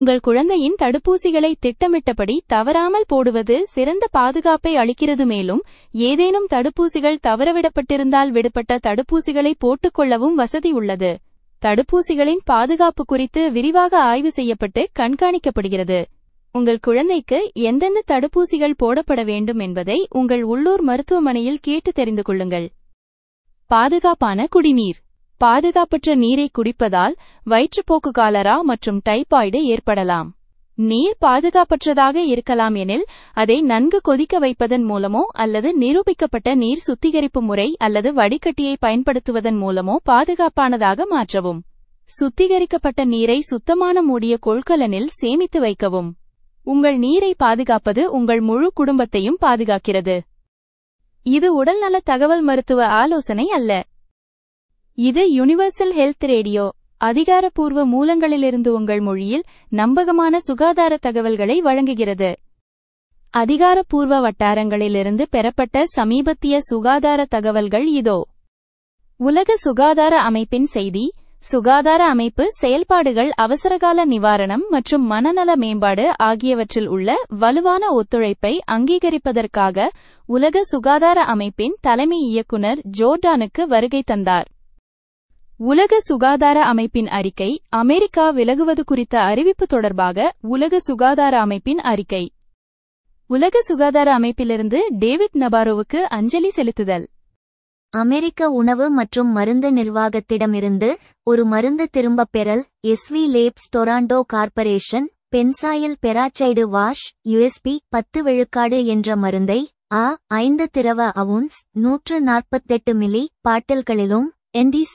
உங்கள் குழந்தையின் தடுப்பூசிகளை திட்டமிட்டபடி தவறாமல் போடுவது சிறந்த பாதுகாப்பை அளிக்கிறது. மேலும் ஏதேனும் தடுப்பூசிகள் தவறவிடப்பட்டிருந்தால் விடுபட்ட தடுப்பூசிகளை போட்டுக்கொள்ளவும் வசதி உள்ளது. தடுப்பூசிகளின் பாதுகாப்பு குறித்து விரிவாக ஆய்வு செய்யப்பட்டு கண்காணிக்கப்படுகிறது. உங்கள் குழந்தைக்கு எந்தெந்த தடுப்பூசிகள் போடப்பட வேண்டும் என்பதை உங்கள் உள்ளூர் மருத்துவமனையில் கேட்டு தெரிந்து கொள்ளுங்கள். பாதுகாப்பான குடிநீர். பாதுகாப்பற்ற நீரை குடிப்பதால் வயிற்றுப்போக்கு, காலரா மற்றும் டைபாய்டு ஏற்படலாம். நீர் பாதுகாப்பற்றதாக இருக்கலாம் எனில் அதை நன்கு கொதிக்க வைப்பதன் மூலமோ அல்லது நிரூபிக்கப்பட்ட நீர் சுத்திகரிப்பு முறை அல்லது வடிகட்டியை பயன்படுத்துவதன் மூலமோ பாதுகாப்பானதாக மாற்றவும். சுத்திகரிக்கப்பட்ட நீரை சுத்தமான மூடிய கொள்கலனில் சேமித்து வைக்கவும். உங்கள் நீரை பாதுகாப்பது உங்கள் முழு குடும்பத்தையும் பாதுகாக்கிறது. இது உடல்நல தகவல் மருத்துவ ஆலோசனை அல்ல. இது யுனிவர்சல் ஹெல்த் ரேடியோ. அதிகாரப்பூர்வ மூலங்களிலிருந்து உங்கள் மொழியில் நம்பகமான சுகாதார தகவல்களை வழங்குகிறது. அதிகாரப்பூர்வ வட்டாரங்களிலிருந்து பெறப்பட்ட சமீபத்திய சுகாதார தகவல்கள் இதோ. உலக சுகாதார அமைப்பின் செய்தி, சுகாதார அமைப்பு செயல்பாடுகள் அவசரகால நிவாரணம் மற்றும் மனநல மேம்பாடு ஆகியவற்றில் உள்ள வலுவான ஒத்துழைப்பை அங்கீகரிப்பதற்காக உலக சுகாதார அமைப்பின் தலைமை இயக்குனர் ஜோர்டானுக்கு வருகை தந்தார். உலக சுகாதார அமைப்பின் அறிக்கை, அமெரிக்கா விலகுவது குறித்த அறிவிப்பு தொடர்பாக உலக சுகாதார அமைப்பின் அறிக்கை. உலக சுகாதார அமைப்பிலிருந்து டேவிட் நபாரோவுக்கு அஞ்சலி செலுத்துதல். அமெரிக்க உணவு மற்றும் மருந்து நிர்வாகத்திடமிருந்து ஒரு மருந்து திரும்பப் பெறல். SV labs Toronto corporation benzoyl peroxide wash USB 10 விழுக்காடு என்ற மருந்தை A5 திரவ அவுன்ஸ் 148 மில்லி பாட்டில்களிலும் NDC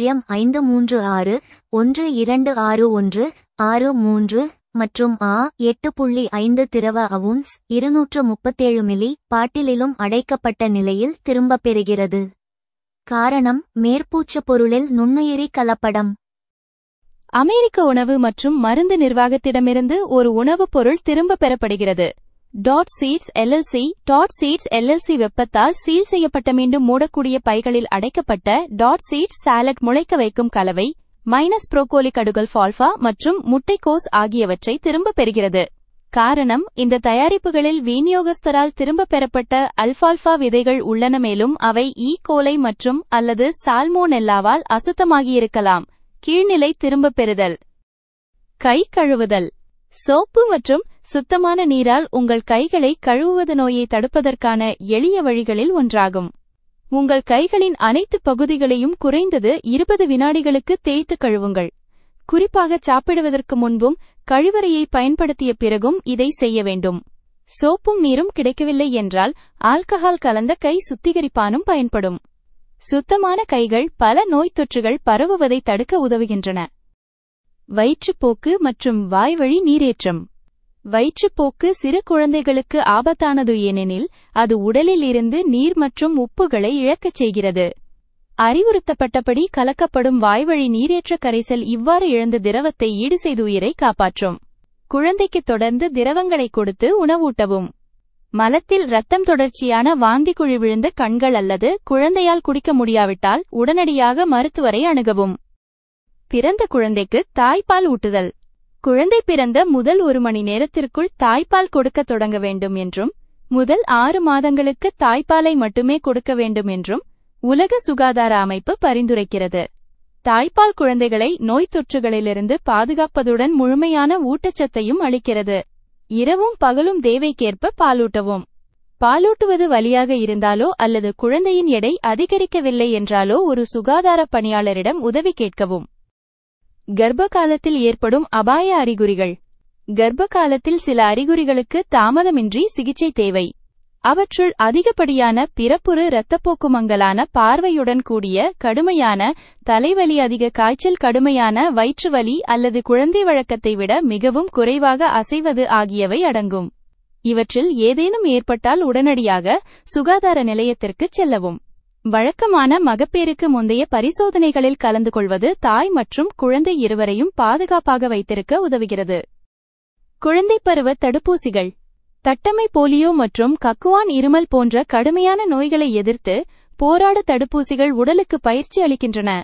0536126163 மற்றும் A8.5 திரவ அவுன்ஸ் 237 மில்லி பாட்டிலிலும் அடைக்கப்பட்ட நிலையில் திரும்பப் பெறுகிறது. காரணம் மேற்பூச்சுப் பொருளில் நுண்ணுயிரி கலப்படம். அமெரிக்க உணவு மற்றும் மருந்து நிர்வாகத்திடமிருந்து ஒரு உணவுப் பொருள் திரும்பப் பெறப்படுகிறது. சீட்ஸ் எல்எல்சி வெப்பத்தால் சீல் செய்யப்பட்ட மீண்டும் மூடக்கூடிய பைகளில் அடைக்கப்பட்ட சீட்ஸ் சாலட் முளைக்க வைக்கும் கலவை ப்ரோக்கோலி கடுகல் ஃபால்ஃபா மற்றும் முட்டைக்கோஸ் ஆகியவற்றை திரும்பப் பெறுகிறது. காரணம், இந்த தயாரிப்புகளில் விநியோகஸ்தரால் திரும்பப் பெறப்பட்ட அல்ஃபால்ஃபா விதைகள் உள்ளன, மேலும் அவை ஈ கோலை மற்றும் அல்லது சால்மோனெல்லாவால் அசுத்தமாகியிருக்கலாம். கீழ்நிலை திரும்பப் பெறுதல். கை கழுவுதல். சோப்பு மற்றும் சுத்தமான நீரால் உங்கள் கைகளை கழுவுவது நோயை தடுப்பதற்கான எளிய வழிகளில் ஒன்றாகும். உங்கள் கைகளின் அனைத்து பகுதிகளையும் குறைந்தது 20 வினாடிகளுக்கு தேய்த்து கழுவுங்கள். குறிப்பாக சாப்பிடுவதற்கு முன்பும் கழிவறையை பயன்படுத்திய பிறகும் இதை செய்ய வேண்டும். சோப்பும் நீரும் கிடைக்கவில்லை என்றால் ஆல்கஹால் கலந்த கை சுத்திகரிப்பானும் பயன்படும். சுத்தமான கைகள் பல நோய்த் தொற்றுகள் பரவுவதை தடுக்க உதவுகின்றன. வயிற்றுப்போக்கு மற்றும் வாய்வழி நீரேற்றம். வயிற்றுப்போக்கு சிறு குழந்தைகளுக்கு ஆபத்தானது, ஏனெனில் அது உடலில் இருந்து நீர் மற்றும் உப்புகளை இழக்கச் செய்கிறது. அறிவுறுத்தப்பட்டபடி கலக்கப்படும் வாய்வழி நீரேற்ற கரைசல் இவ்வாறு இழந்த திரவத்தை ஈடுசெய்து உயிரை காப்பாற்றும். குழந்தைக்கு தொடர்ந்து திரவங்களை கொடுத்து உணவூட்டவும். மலத்தில் இரத்தம் தொடர்ச்சியான வாந்தி குழி விழுந்த கண்கள் அல்லது குழந்தையால் குடிக்க முடியாவிட்டால் உடனடியாக மருத்துவரை அணுகவும். பிறந்த குழந்தைக்கு தாய்ப்பால் ஊட்டுதல். குழந்தை பிறந்த முதல் 1 மணி நேரத்திற்குள் தாய்ப்பால் கொடுக்க தொடங்க வேண்டும் என்றும், முதல் 6 மாதங்களுக்கு தாய்ப்பாலை மட்டுமே கொடுக்க வேண்டும் என்றும் உலக சுகாதார அமைப்பு பரிந்துரைக்கிறது. தாய்ப்பால் குழந்தைகளை நோய்த் தொற்றுகளிலிருந்து பாதுகாப்பதுடன் முழுமையான ஊட்டச்சத்தையும் அளிக்கிறது. இரவும் பகலும் தேவைக்கேற்ப பாலூட்டவும். பாலூட்டுவது வலியாக இருந்தாலோ அல்லது குழந்தையின் எடை அதிகரிக்கவில்லை என்றாலோ ஒரு சுகாதார பணியாளரிடம் உதவி கேட்கவும். கர்ப்ப காலத்தில் ஏற்படும் அபாய அறிகுறிகள். கர்ப்ப காலத்தில் சில அறிகுறிகளுக்கு தாமதமின்றி சிகிச்சை தேவை. அவற்றுள் அதிகப்படியான பிறப்புறு இரத்தப்போக்கு, மங்கலான பார்வையுடன் கூடிய கடுமையான தலைவலி, அதிக காய்ச்சல், கடுமையான வயிற்றுவலி அல்லது குழந்தை வழக்கத்தை விட மிகவும் குறைவாக அசைவது ஆகியவை அடங்கும். இவற்றில் ஏதேனும் ஏற்பட்டால் உடனடியாக சுகாதார நிலையத்திற்குச் செல்லவும். வழக்கமான மகப்பேறுக்கு முந்தைய பரிசோதனைகளில் கலந்து கொள்வது தாய் மற்றும் குழந்தை இருவரையும் பாதுகாப்பாக வைத்திருக்க உதவுகிறது. குழந்தை பருவ தடுப்பூசிகள். தட்டம்மை, போலியோ மற்றும் கக்குவான் இருமல் போன்ற கடுமையான நோய்களை எதிர்த்து போராட தடுப்பூசிகள் உடலுக்கு பயிற்சி அளிக்கின்றன.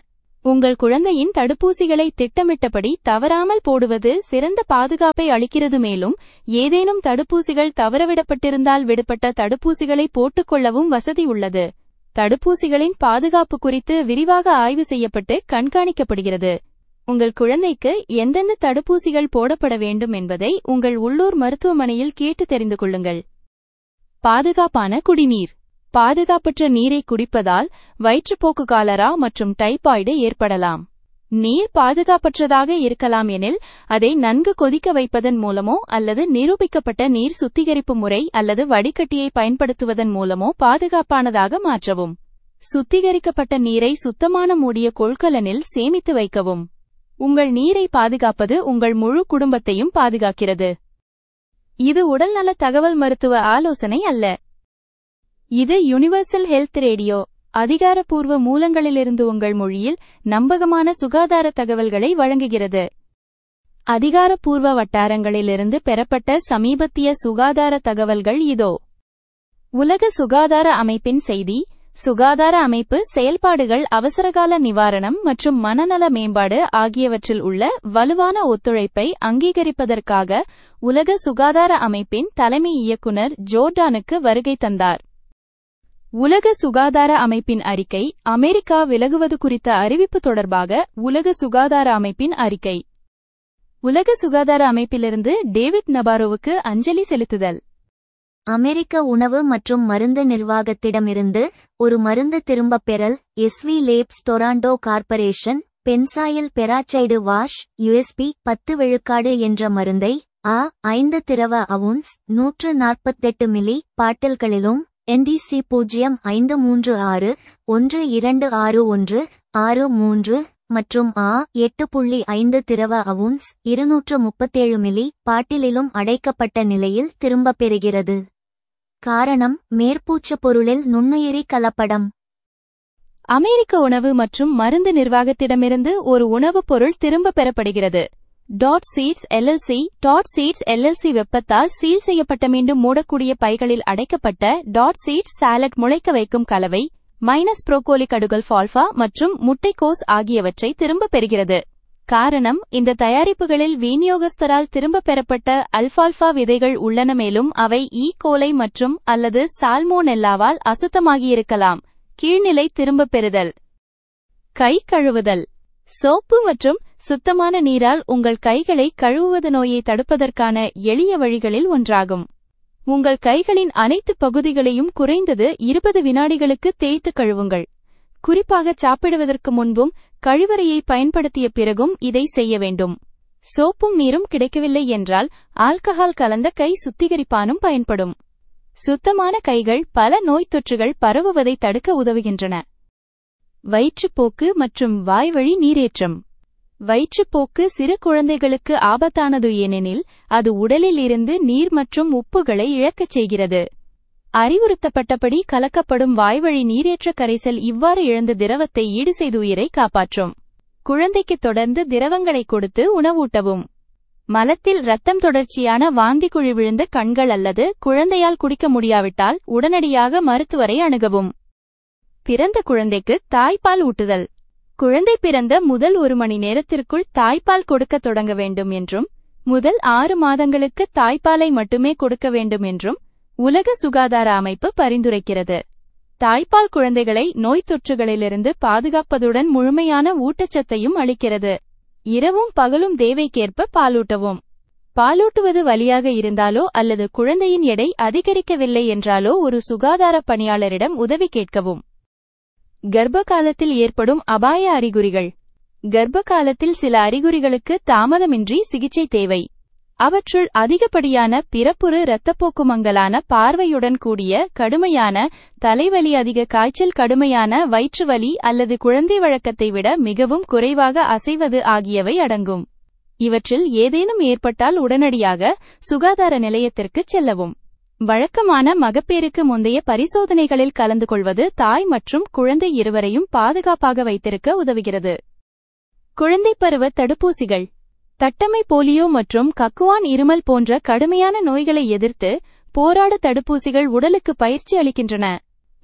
உங்கள் குழந்தையின் தடுப்பூசிகளை திட்டமிட்டபடி தவறாமல் போடுவது சிறந்த பாதுகாப்பை அளிக்கிறது. மேலும் ஏதேனும் தடுப்பூசிகள் தவறவிடப்பட்டிருந்தால் விடுபட்ட தடுப்பூசிகளை போட்டுக்கொள்ளவும் வசதி உள்ளது. தடுப்பூசிகளின் பாதுகாப்பு குறித்து விரிவாக ஆய்வு செய்யப்பட்டு கண்காணிக்கப்படுகிறது. உங்கள் குழந்தைக்கு எந்தெந்த தடுப்பூசிகள் போடப்பட வேண்டும் என்பதை உங்கள் உள்ளூர் மருத்துவமனையில் கேட்டு தெரிந்து கொள்ளுங்கள். பாதுகாப்பான குடிநீர். பாதுகாப்பற்ற நீரை குடிப்பதால் வயிற்றுப்போக்கு, காலரா மற்றும் டைபாய்டு ஏற்படலாம். நீர் பாதுகாப்பற்றதாக இருக்கலாம் எனில் அதை நன்கு கொதிக்க வைப்பதன் மூலமோ அல்லது நிரூபிக்கப்பட்ட நீர் சுத்திகரிப்பு முறை அல்லது வடிகட்டியை பயன்படுத்துவதன் மூலமோ பாதுகாப்பானதாக மாற்றவும். சுத்திகரிக்கப்பட்ட நீரை சுத்தமான மூடிய கொள்கலனில் சேமித்து வைக்கவும். உங்கள் நீரை பாதுகாப்பது உங்கள் முழு குடும்பத்தையும் பாதுகாக்கிறது. இது உடல்நல தகவல் மருத்துவ ஆலோசனை அல்ல. இது யுனிவர்சல் ஹெல்த் ரேடியோ. அதிகாரப்பூர்வ மூலங்களிலிருந்து உங்கள் மொழியில் நம்பகமான சுகாதார தகவல்களை வழங்குகிறது. அதிகாரப்பூர்வ வட்டாரங்களிலிருந்து பெறப்பட்ட சமீபத்திய சுகாதார தகவல்கள் இதோ. உலக சுகாதார அமைப்பின் செய்தி, சுகாதார அமைப்பு செயல்பாடுகள் அவசரகால நிவாரணம் மற்றும் மனநல மேம்பாடு ஆகியவற்றில் உள்ள வலுவான ஒத்துழைப்பை அங்கீகரிப்பதற்காக உலக சுகாதார அமைப்பின் தலைமை இயக்குனர் ஜோர்டானுக்கு வருகை தந்தார். உலக சுகாதார அமைப்பின் அறிக்கை, அமெரிக்கா விலகுவது குறித்த அறிவிப்பு தொடர்பாக உலக சுகாதார அமைப்பின் அறிக்கை. உலக சுகாதார அமைப்பிலிருந்து டேவிட் நபாரோவுக்கு அஞ்சலி செலுத்துதல். அமெரிக்க உணவு மற்றும் மருந்து நிர்வாகத்திடமிருந்து ஒரு மருந்து திரும்பப் பெறல். SV labs Toronto corporation benzoyl peroxide wash USP 10 விழுக்காடு என்ற மருந்தை 5 திரவ அவுன்ஸ் 148 மில்லி பாட்டில்களிலும் NDC 0536126163 மற்றும் 8.5 திரவ அவுன்ஸ் 237 மில்லி பாட்டிலிலும் அடைக்கப்பட்ட நிலையில் திரும்பப் பெறுகிறது. காரணம் மேற்பூச்சப் பொருளில் நுண்ணுயிரி கலப்படம். அமெரிக்க உணவு மற்றும் மருந்து நிர்வாகத்திடமிருந்து ஒரு உணவுப் பொருள் திரும்பப் பெறப்படுகிறது. சீட்ஸ் LLC வெப்பத்தால் சீல் செய்யப்பட்ட மீண்டும் மூடக்கூடிய பைகளில் அடைக்கப்பட்ட சீட்ஸ் சாலட் முளைக்க வைக்கும் கலவை மைனஸ் புரோக்கோலி கடுகல் ஃபால்ஃபா மற்றும் முட்டைக்கோஸ் ஆகியவற்றை திரும்பப் பெறுகிறது. காரணம், இந்த தயாரிப்புகளில் விநியோகஸ்தரால் திரும்பப் பெறப்பட்ட அல்ஃபால்ஃபா விதைகள் உள்ளன, மேலும் அவை கோலை மற்றும் அல்லது சால்மோனெல்லாவால் அசுத்தமாகியிருக்கலாம். கீழ்நிலை திரும்பப் பெறுதல். கை கழுவுதல். சோப்பு மற்றும் சுத்தமான நீரால் உங்கள் கைகளை கழுவுவது நோயை தடுப்பதற்கான எளிய வழிகளில் ஒன்றாகும். உங்கள் கைகளின் அனைத்து பகுதிகளையும் குறைந்தது 20 வினாடிகளுக்கு தேய்த்து கழுவுங்கள். குறிப்பாக சாப்பிடுவதற்கு முன்பும் கழிவறையை பயன்படுத்திய பிறகும் இதை செய்ய வேண்டும். சோப்பும் நீரும் கிடைக்கவில்லை என்றால் ஆல்கஹால் கலந்த கை சுத்திகரிப்பானும் பயன்படும். சுத்தமான கைகள் பல நோய்த் தொற்றுகள் பரவுவதை தடுக்க உதவுகின்றன. வயிற்றுப்போக்கு மற்றும் வாய்வழி நீரேற்றம். வயிற்றுப்போக்கு சிறு குழந்தைகளுக்கு ஆபத்தானது, ஏனெனில் அது உடலில் இருந்து நீர் மற்றும் உப்புகளை இழக்கச் செய்கிறது. அறிவுறுத்தப்பட்டபடி கலக்கப்படும் வாய்வழி நீரேற்ற கரைசல் இவ்வாறு இழந்த திரவத்தை ஈடுசெய்து உயிரை காப்பாற்றும். குழந்தைக்கு தொடர்ந்து திரவங்களை கொடுத்து உணவூட்டவும். மலத்தில் இரத்தம் தொடர்ச்சியான வாந்தி குழி விழுந்த கண்கள் அல்லது குழந்தையால் குடிக்க முடியாவிட்டால் உடனடியாக மருத்துவரை அணுகவும். பிறந்த குழந்தைக்கு தாய்ப்பால் ஊட்டுதல். குழந்தை பிறந்த முதல் 1 மணி நேரத்திற்குள் தாய்ப்பால் கொடுக்க தொடங்க வேண்டும் என்றும், முதல் 6 மாதங்களுக்கு தாய்ப்பாலை மட்டுமே கொடுக்க வேண்டும் என்றும் உலக சுகாதார அமைப்பு பரிந்துரைக்கிறது. தாய்ப்பால் குழந்தைகளை நோய்த் தொற்றுகளிலிருந்து பாதுகாப்பதுடன் முழுமையான ஊட்டச்சத்தையும் அளிக்கிறது. இரவும் பகலும் தேவைக்கேற்ப பாலூட்டவும். பாலூட்டுவது வலியாக இருந்தாலோ அல்லது குழந்தையின் எடை அதிகரிக்கவில்லை என்றாலோ ஒரு சுகாதார பணியாளரிடம் உதவி கேட்கவும். கர்ப்ப காலத்தில் ஏற்படும் அபாய அறிகுறிகள். கர்ப்ப காலத்தில் சில அறிகுறிகளுக்கு தாமதமின்றி சிகிச்சை தேவை. அவற்றுள் அதிகப்படியான பிறப்புறு இரத்தப்போக்கு, மங்கலான பார்வையுடன் கூடிய கடுமையான தலைவலி, அதிக காய்ச்சல், கடுமையான வயிற்றுவலி அல்லது குழந்தை வழக்கத்தை விட மிகவும் குறைவாக அசைவது ஆகியவை அடங்கும். இவற்றில் ஏதேனும் ஏற்பட்டால் உடனடியாக சுகாதார நிலையத்திற்குச் செல்லவும். வழக்கமான மகப்பேறுக்கு முந்தைய பரிசோதனைகளில் கலந்து கொள்வது தாய் மற்றும் குழந்தை இருவரையும் பாதுகாப்பாக வைத்திருக்க உதவுகிறது. குழந்தை பருவ தடுப்பூசிகள். தட்டம்மை, போலியோ மற்றும் கக்குவான் இருமல் போன்ற கடுமையான நோய்களை எதிர்த்து போராட தடுப்பூசிகள் உடலுக்கு பயிற்சி அளிக்கின்றன.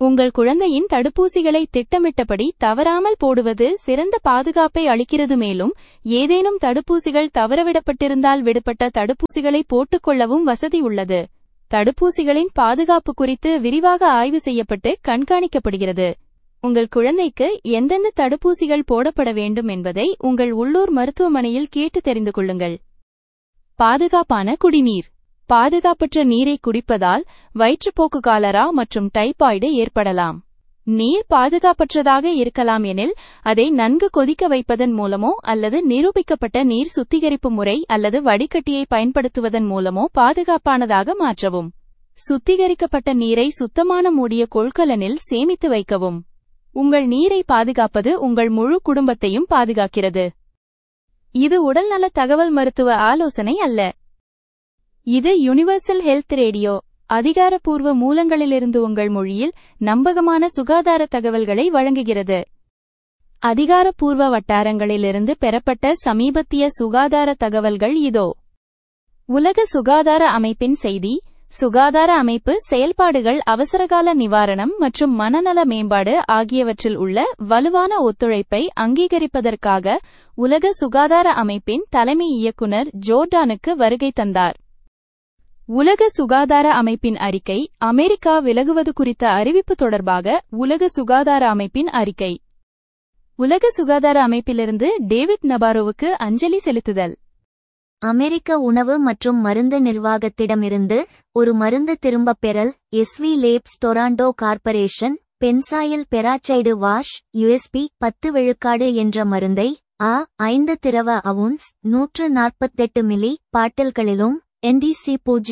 உங்கள் குழந்தையின் தடுப்பூசிகளை திட்டமிட்டபடி தவறாமல் போடுவது சிறந்த பாதுகாப்பை அளிக்கிறது. மேலும் ஏதேனும் தடுப்பூசிகள் தவறவிடப்பட்டிருந்தால் விடுபட்ட தடுப்பூசிகளை போட்டுக்கொள்ளவும் வசதி உள்ளது. தடுப்பூசிகளின் பாதுகாப்பு குறித்து விரிவாக ஆய்வு செய்யப்பட்டு கண்காணிக்கப்படுகிறது. உங்கள் குழந்தைக்கு எந்தெந்த தடுப்பூசிகள் போடப்பட வேண்டும் என்பதை உங்கள் உள்ளூர் மருத்துவமனையில் கேட்டு தெரிந்து கொள்ளுங்கள். பாதுகாப்பான குடிநீர். பாதுகாப்பற்ற நீரை குடிப்பதால் வயிற்றுப்போக்கு, காலரா மற்றும் டைபாய்டு ஏற்படலாம். நீர் பாதுகாப்பற்றதாக இருக்கலாம் எனில் அதை நன்கு கொதிக்க வைப்பதன் மூலமோ அல்லது நிரூபிக்கப்பட்ட நீர் சுத்திகரிப்பு முறை அல்லது வடிகட்டியை பயன்படுத்துவதன் மூலமோ பாதுகாப்பானதாக மாற்றவும். சுத்திகரிக்கப்பட்ட நீரை சுத்தமான மூடிய கொள்கலனில் சேமித்து வைக்கவும். உங்கள் நீரை பாதுகாப்பது உங்கள் முழு குடும்பத்தையும் பாதுகாக்கிறது. இது உடல்நல தகவல் மருத்துவ ஆலோசனை அல்ல. இது யுனிவர்சல் ஹெல்த் ரேடியோ. அதிகாரப்பூர்வ மூலங்களிலிருந்து உங்கள் மொழியில் நம்பகமான சுகாதார தகவல்களை வழங்குகிறது. அதிகாரப்பூர்வ வட்டாரங்களிலிருந்து பெறப்பட்ட சமீபத்திய சுகாதார தகவல்கள் இதோ. உலக சுகாதார அமைப்பின் செய்தி, சுகாதார அமைப்பு செயல்பாடுகள் அவசரகால நிவாரணம் மற்றும் மனநல மேம்பாடு ஆகியவற்றில் உள்ள வலுவான ஒத்துழைப்பை அங்கீகரிப்பதற்காக உலக சுகாதார அமைப்பின் தலைமை இயக்குனர் ஜோர்டானுக்கு வருகை தந்தார். உலக சுகாதார அமைப்பின் அறிக்கை, அமெரிக்கா விலகுவது குறித்த அறிவிப்பு தொடர்பாக உலக சுகாதார அமைப்பின் அறிக்கை. உலக சுகாதார அமைப்பிலிருந்து டேவிட் நபாரோவுக்கு அஞ்சலி செலுத்துதல். அமெரிக்க உணவு மற்றும் மருந்து நிர்வாகத்திடமிருந்து ஒரு மருந்து திரும்பப் பெறல். SV labs Toronto corporation benzoyl peroxide wash USB 10 விழுக்காடு என்ற மருந்தை A5 திரவ அவுன்ஸ் 148 மில்லி பாட்டில்களிலும் NDC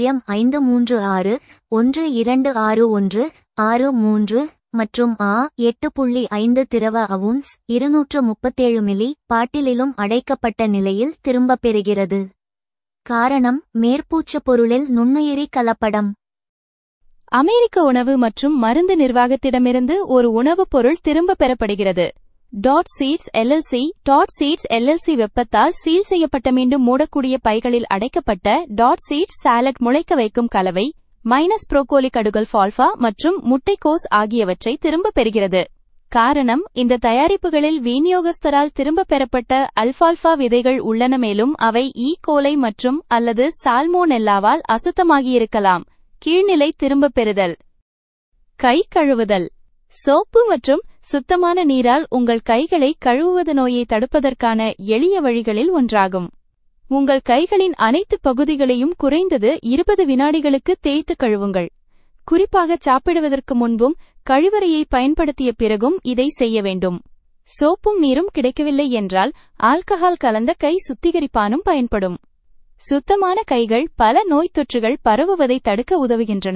0536126163 மற்றும் A8.5 திரவ அவுன்ஸ் 237 மில்லி பாட்டிலிலும் அடைக்கப்பட்ட நிலையில் திரும்பப் பெறுகிறது. காரணம் மேற்பூச்சப் பொருளில் நுண்ணுயிரி கலப்படம். அமெரிக்க உணவு மற்றும் மருந்து நிர்வாகத்திடமிருந்து ஒரு உணவுப் பொருள் திரும்பப் பெறப்படுகிறது. சீட்ஸ் எல்எல்சி வெப்பத்தால் சீல் செய்யப்பட்ட மீண்டும் மூடக்கூடிய பைகளில் அடைக்கப்பட்ட சீட்ஸ் சாலட் முளைக்க வைக்கும் கலவை மைனஸ் புரோக்கோலி கடுகல் ஃபால்ஃபா மற்றும் முட்டைக்கோஸ் ஆகியவற்றை திரும்பப் பெறுகிறது. காரணம், இந்த தயாரிப்புகளில் விநியோகஸ்தரால் திரும்பப் பெறப்பட்ட அல்ஃபால்ஃபா விதைகள் உள்ளன, மேலும் அவை கோலை மற்றும் அல்லது சால்மோனெல்லாவால் அசுத்தமாகியிருக்கலாம். கீழ்நிலை திரும்பப் பெறுதல். கை கழுவுதல். சோப்பு மற்றும் சுத்தமான நீரால் உங்கள் கைகளை கழுவுவது நோயை தடுப்பதற்கான எளிய வழிகளில் ஒன்றாகும். உங்கள் கைகளின் அனைத்து பகுதிகளையும் குறைந்தது 20 வினாடிகளுக்கு தேய்த்து கழுவுங்கள். குறிப்பாக சாப்பிடுவதற்கு முன்பும் கழிவறையை பயன்படுத்திய பிறகும் இதை செய்ய வேண்டும். சோப்பும் நீரும் கிடைக்கவில்லை என்றால் ஆல்கஹால் கலந்த கை சுத்திகரிப்பானும் பயன்படும். சுத்தமான கைகள் பல நோய்த் தொற்றுகள் பரவுவதை தடுக்க உதவுகின்றன.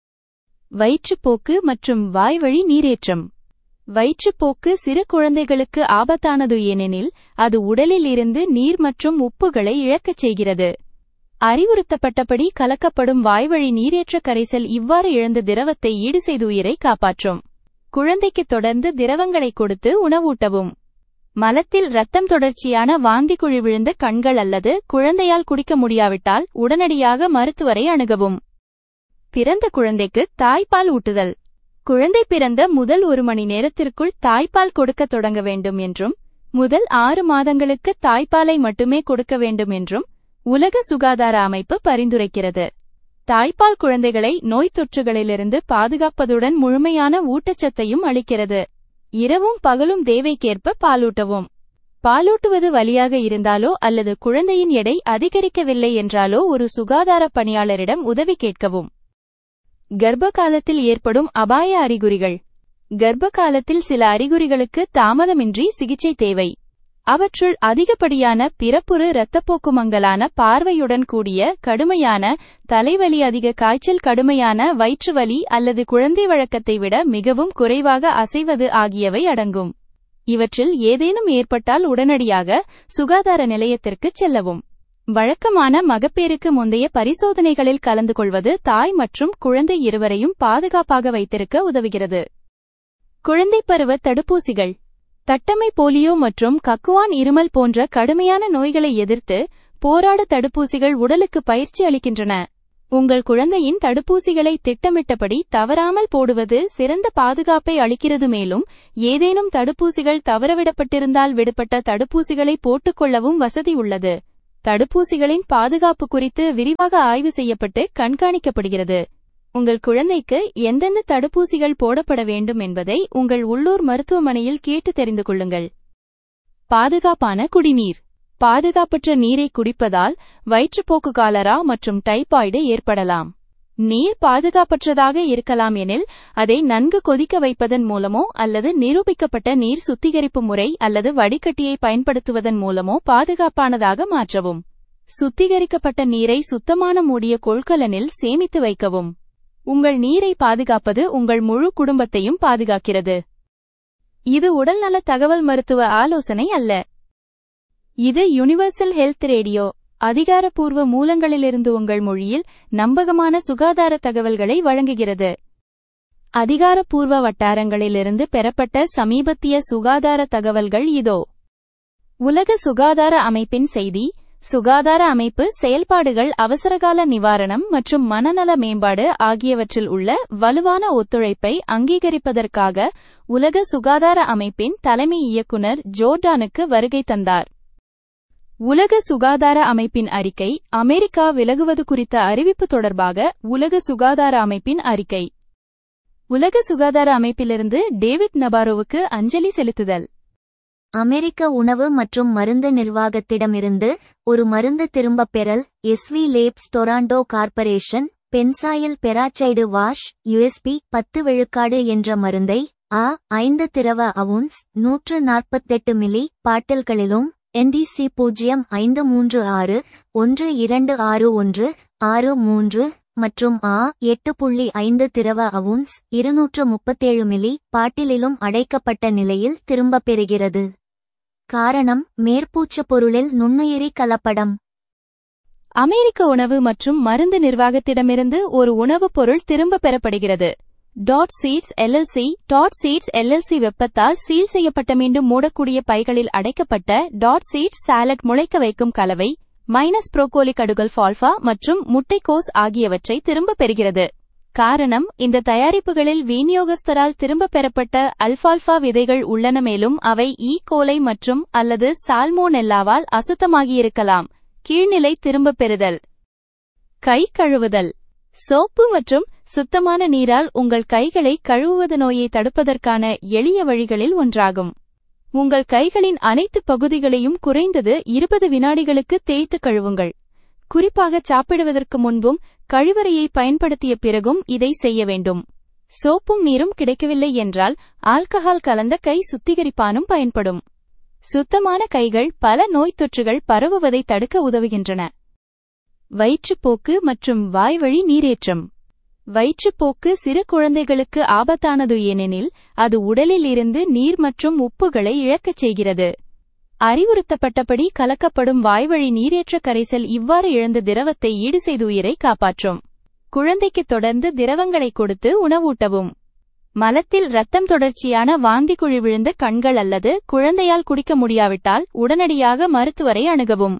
வயிற்றுப்போக்கு மற்றும் வாய்வழி நீரேற்றம். வயிற்றுப்போக்கு சிறு குழந்தைகளுக்கு ஆபத்தானது, ஏனெனில் அது உடலில் இருந்து நீர் மற்றும் உப்புகளை இழக்கச் செய்கிறது. அறிவுறுத்தப்பட்டபடி கலக்கப்படும் வாய்வழி நீரேற்ற கரைசல் இவ்வாறு இழந்த திரவத்தை ஈடு செய்து உயிரை காப்பாற்றும். குழந்தைக்கு தொடர்ந்து திரவங்களை கொடுத்து உணவூட்டவும். மலத்தில் இரத்தம் தொடர்ச்சியான வாந்தி குழி விழுந்த கண்கள் அல்லது குழந்தையால் குடிக்க முடியாவிட்டால் உடனடியாக மருத்துவரை அணுகவும். பிறந்த குழந்தைக்கு தாய்ப்பால் ஊட்டுதல். குழந்தை பிறந்த முதல் 1 மணி நேரத்திற்குள் தாய்ப்பால் கொடுக்க தொடங்க வேண்டும் என்றும், முதல் 6 மாதங்களுக்கு தாய்ப்பாலை மட்டுமே கொடுக்க வேண்டும் என்றும் உலக சுகாதார அமைப்பு பரிந்துரைக்கிறது. தாய்ப்பால் குழந்தைகளை நோய்த் தொற்றுகளிலிருந்து பாதுகாப்பதுடன் முழுமையான ஊட்டச்சத்தையும் அளிக்கிறது. இரவும் பகலும் தேவைக்கேற்ப பாலூட்டவும். பாலூட்டுவது வலியாக இருந்தாலோ அல்லது குழந்தையின் எடை அதிகரிக்கவில்லை என்றாலோ ஒரு சுகாதார பணியாளரிடம் உதவி கேட்கவும். கர்ப்ப காலத்தில் ஏற்படும் அபாய அறிகுறிகள். கர்ப்ப காலத்தில் சில அறிகுறிகளுக்கு தாமதமின்றி சிகிச்சை தேவை. அவற்றுள் அதிகப்படியான பிறப்புறு இரத்தப்போக்கு, மங்கலான பார்வையுடன் கூடிய கடுமையான தலைவலி, அதிக காய்ச்சல், கடுமையான வயிற்றுவலி அல்லது குழந்தை வழக்கத்தை விட மிகவும் குறைவாக அசைவது ஆகியவை அடங்கும். இவற்றில் ஏதேனும் ஏற்பட்டால் உடனடியாக சுகாதார நிலையத்திற்குச் செல்லவும். வழக்கமான மகப்பேறுக்கு முந்தைய பரிசோதனைகளில் கலந்து கொள்வது தாய் மற்றும் குழந்தை இருவரையும் பாதுகாப்பாக வைத்திருக்க உதவுகிறது. குழந்தை பருவ தடுப்பூசிகள். தட்டம்மை, போலியோ மற்றும் கக்குவான் இருமல் போன்ற கடுமையான நோய்களை எதிர்த்து போராட தடுப்பூசிகள் உடலுக்கு பயிற்சி அளிக்கின்றன. உங்கள் குழந்தையின் தடுப்பூசிகளை திட்டமிட்டபடி தவறாமல் போடுவது சிறந்த பாதுகாப்பை அளிக்கிறது. மேலும் ஏதேனும் தடுப்பூசிகள் தவறவிடப்பட்டிருந்தால் விடுபட்ட தடுப்பூசிகளை போட்டுக்கொள்ளவும் வசதி உள்ளது. தடுப்பூசிகளின் பாதுகாப்பு குறித்து விரிவாக ஆய்வு செய்யப்பட்டு கண்காணிக்கப்படுகிறது. உங்கள் குழந்தைக்கு எந்தெந்த தடுப்பூசிகள் போடப்பட வேண்டும் என்பதை உங்கள் உள்ளூர் மருத்துவமனையில் கேட்டு தெரிந்து கொள்ளுங்கள். பாதுகாப்பான குடிநீர். பாதுகாப்பற்ற நீரை குடிப்பதால் வயிற்றுப்போக்கு, காலரா மற்றும் டைபாய்டு ஏற்படலாம். நீர் பாதுகாப்பற்றதாக இருக்கலாம் எனில் அதை நன்கு கொதிக்க வைப்பதன் மூலமோ அல்லது நிரூபிக்கப்பட்ட நீர் சுத்திகரிப்பு முறை அல்லது வடிகட்டியை பயன்படுத்துவதன் மூலமோ பாதுகாப்பானதாக மாற்றவும். சுத்திகரிக்கப்பட்ட நீரை சுத்தமான மூடிய கொள்கலனில் சேமித்து வைக்கவும். உங்கள் நீரை பாதுகாப்பது உங்கள் முழு குடும்பத்தையும் பாதுகாக்கிறது. இது உடல்நல தகவல் மருத்துவ ஆலோசனை அல்ல. இது யுனிவர்சல் ஹெல்த் ரேடியோ. அதிகாரப்பூர்வ மூலங்களிலிருந்து உங்கள் மொழியில் நம்பகமான சுகாதார தகவல்களை வழங்குகிறது. அதிகாரப்பூர்வ வட்டாரங்களிலிருந்து பெறப்பட்ட சமீபத்திய சுகாதார தகவல்கள் இதோ. உலக சுகாதார அமைப்பின் செய்தி. சுகாதார அமைப்பு செயல்பாடுகள் அவசரகால நிவாரணம் மற்றும் மனநல மேம்பாடு ஆகியவற்றில் உள்ள வலுவான ஒத்துழைப்பை அங்கீகரிப்பதற்காக உலக சுகாதார அமைப்பின் தலைமை இயக்குனர் ஜோர்டானுக்கு வருகை தந்தார். உலக சுகாதார அமைப்பின் அறிக்கை. அமெரிக்கா விலகுவது குறித்த அறிவிப்பு தொடர்பாக உலக சுகாதார அமைப்பின் அறிக்கை. உலக சுகாதார அமைப்பிலிருந்து டேவிட் நபாரோவுக்கு அஞ்சலி செலுத்துதல். அமெரிக்க உணவு மற்றும் மருந்து நிர்வாகத்திடமிருந்து ஒரு மருந்து திரும்பப் பெறல். SV labs Toronto corporation benzoyl peroxide wash USB 10 விழுக்காடு என்ற மருந்தை 5 திரவ அவுன்ஸ் 148 மில்லி பாட்டில்களிலும் NDC 0536126163 மற்றும் 8.5 திரவ அவுன்ஸ் 237 மில்லி பாட்டிலிலும் அடைக்கப்பட்ட நிலையில் திரும்பப் பெறுகிறது. காரணம் மேற்பூச்சப் பொருளில் நுண்ணுயிரி கலப்படம். அமெரிக்க உணவு மற்றும் மருந்து நிர்வாகத்திடமிருந்து ஒரு உணவுப் பொருள் திரும்பப் பெறப்படுகிறது. சீட்ஸ் எல்எல்சி வெப்பத்தால் சீல் செய்யப்பட்ட மீண்டும் மூடக்கூடிய பைகளில் அடைக்கப்பட்ட சீட்ஸ் சாலட் முளைக்க வைக்கும் கலவை மைனஸ் புரோக்கோலி கடுகல் ஃபால்ஃபா மற்றும் முட்டைக்கோஸ் ஆகியவற்றை திரும்பப் பெறுகிறது. காரணம் இந்த தயாரிப்புகளில் விநியோகஸ்தரால் திரும்பப் பெறப்பட்ட அல்ஃபால்ஃபா விதைகள் உள்ளன, மேலும் அவை கோலை மற்றும் அல்லது சால்மோனெல்லாவால் அசுத்தமாகியிருக்கலாம். கீழ்நிலை திரும்பப் பெறுதல். கை கழுவுதல். சோப்பு மற்றும் சுத்தமான நீரால் உங்கள் கைகளை கழுவுவது நோயை தடுப்பதற்கான எளிய வழிகளில் ஒன்றாகும். உங்கள் கைகளின் அனைத்து பகுதிகளையும் குறைந்தது 20 வினாடிகளுக்கு தேய்த்து கழுவுங்கள். குறிப்பாக சாப்பிடுவதற்கு முன்பும் கழிவறையை பயன்படுத்திய பிறகும் இதை செய்ய வேண்டும். சோப்பும் நீரும் கிடைக்கவில்லை என்றால் ஆல்கஹால் கலந்த கை சுத்திகரிப்பானும் பயன்படும். சுத்தமான கைகள் பல நோய்த் தொற்றுகள் பரவுவதை தடுக்க உதவுகின்றன. வயிற்றுப்போக்கு மற்றும் வாய்வழி நீரேற்றம். வயிற்றுப்போக்கு சிறு குழந்தைகளுக்கு ஆபத்தானது, ஏனெனில் அது உடலில் இருந்து நீர் மற்றும் உப்புகளை இழக்கச் செய்கிறது. அறிவுறுத்தப்பட்டபடி கலக்கப்படும் வாய்வழி நீரேற்ற கரைசல் இவ்வாறு இழந்த திரவத்தை ஈடு செய்து உயிரை காப்பாற்றும். குழந்தைக்கு தொடர்ந்து திரவங்களை கொடுத்து உணவூட்டவும். மலத்தில் இரத்தம் தொடர்ச்சியான வாந்தி குழி விழுந்த கண்கள் அல்லது குழந்தையால் குடிக்க முடியாவிட்டால் உடனடியாக மருத்துவரை அணுகவும்.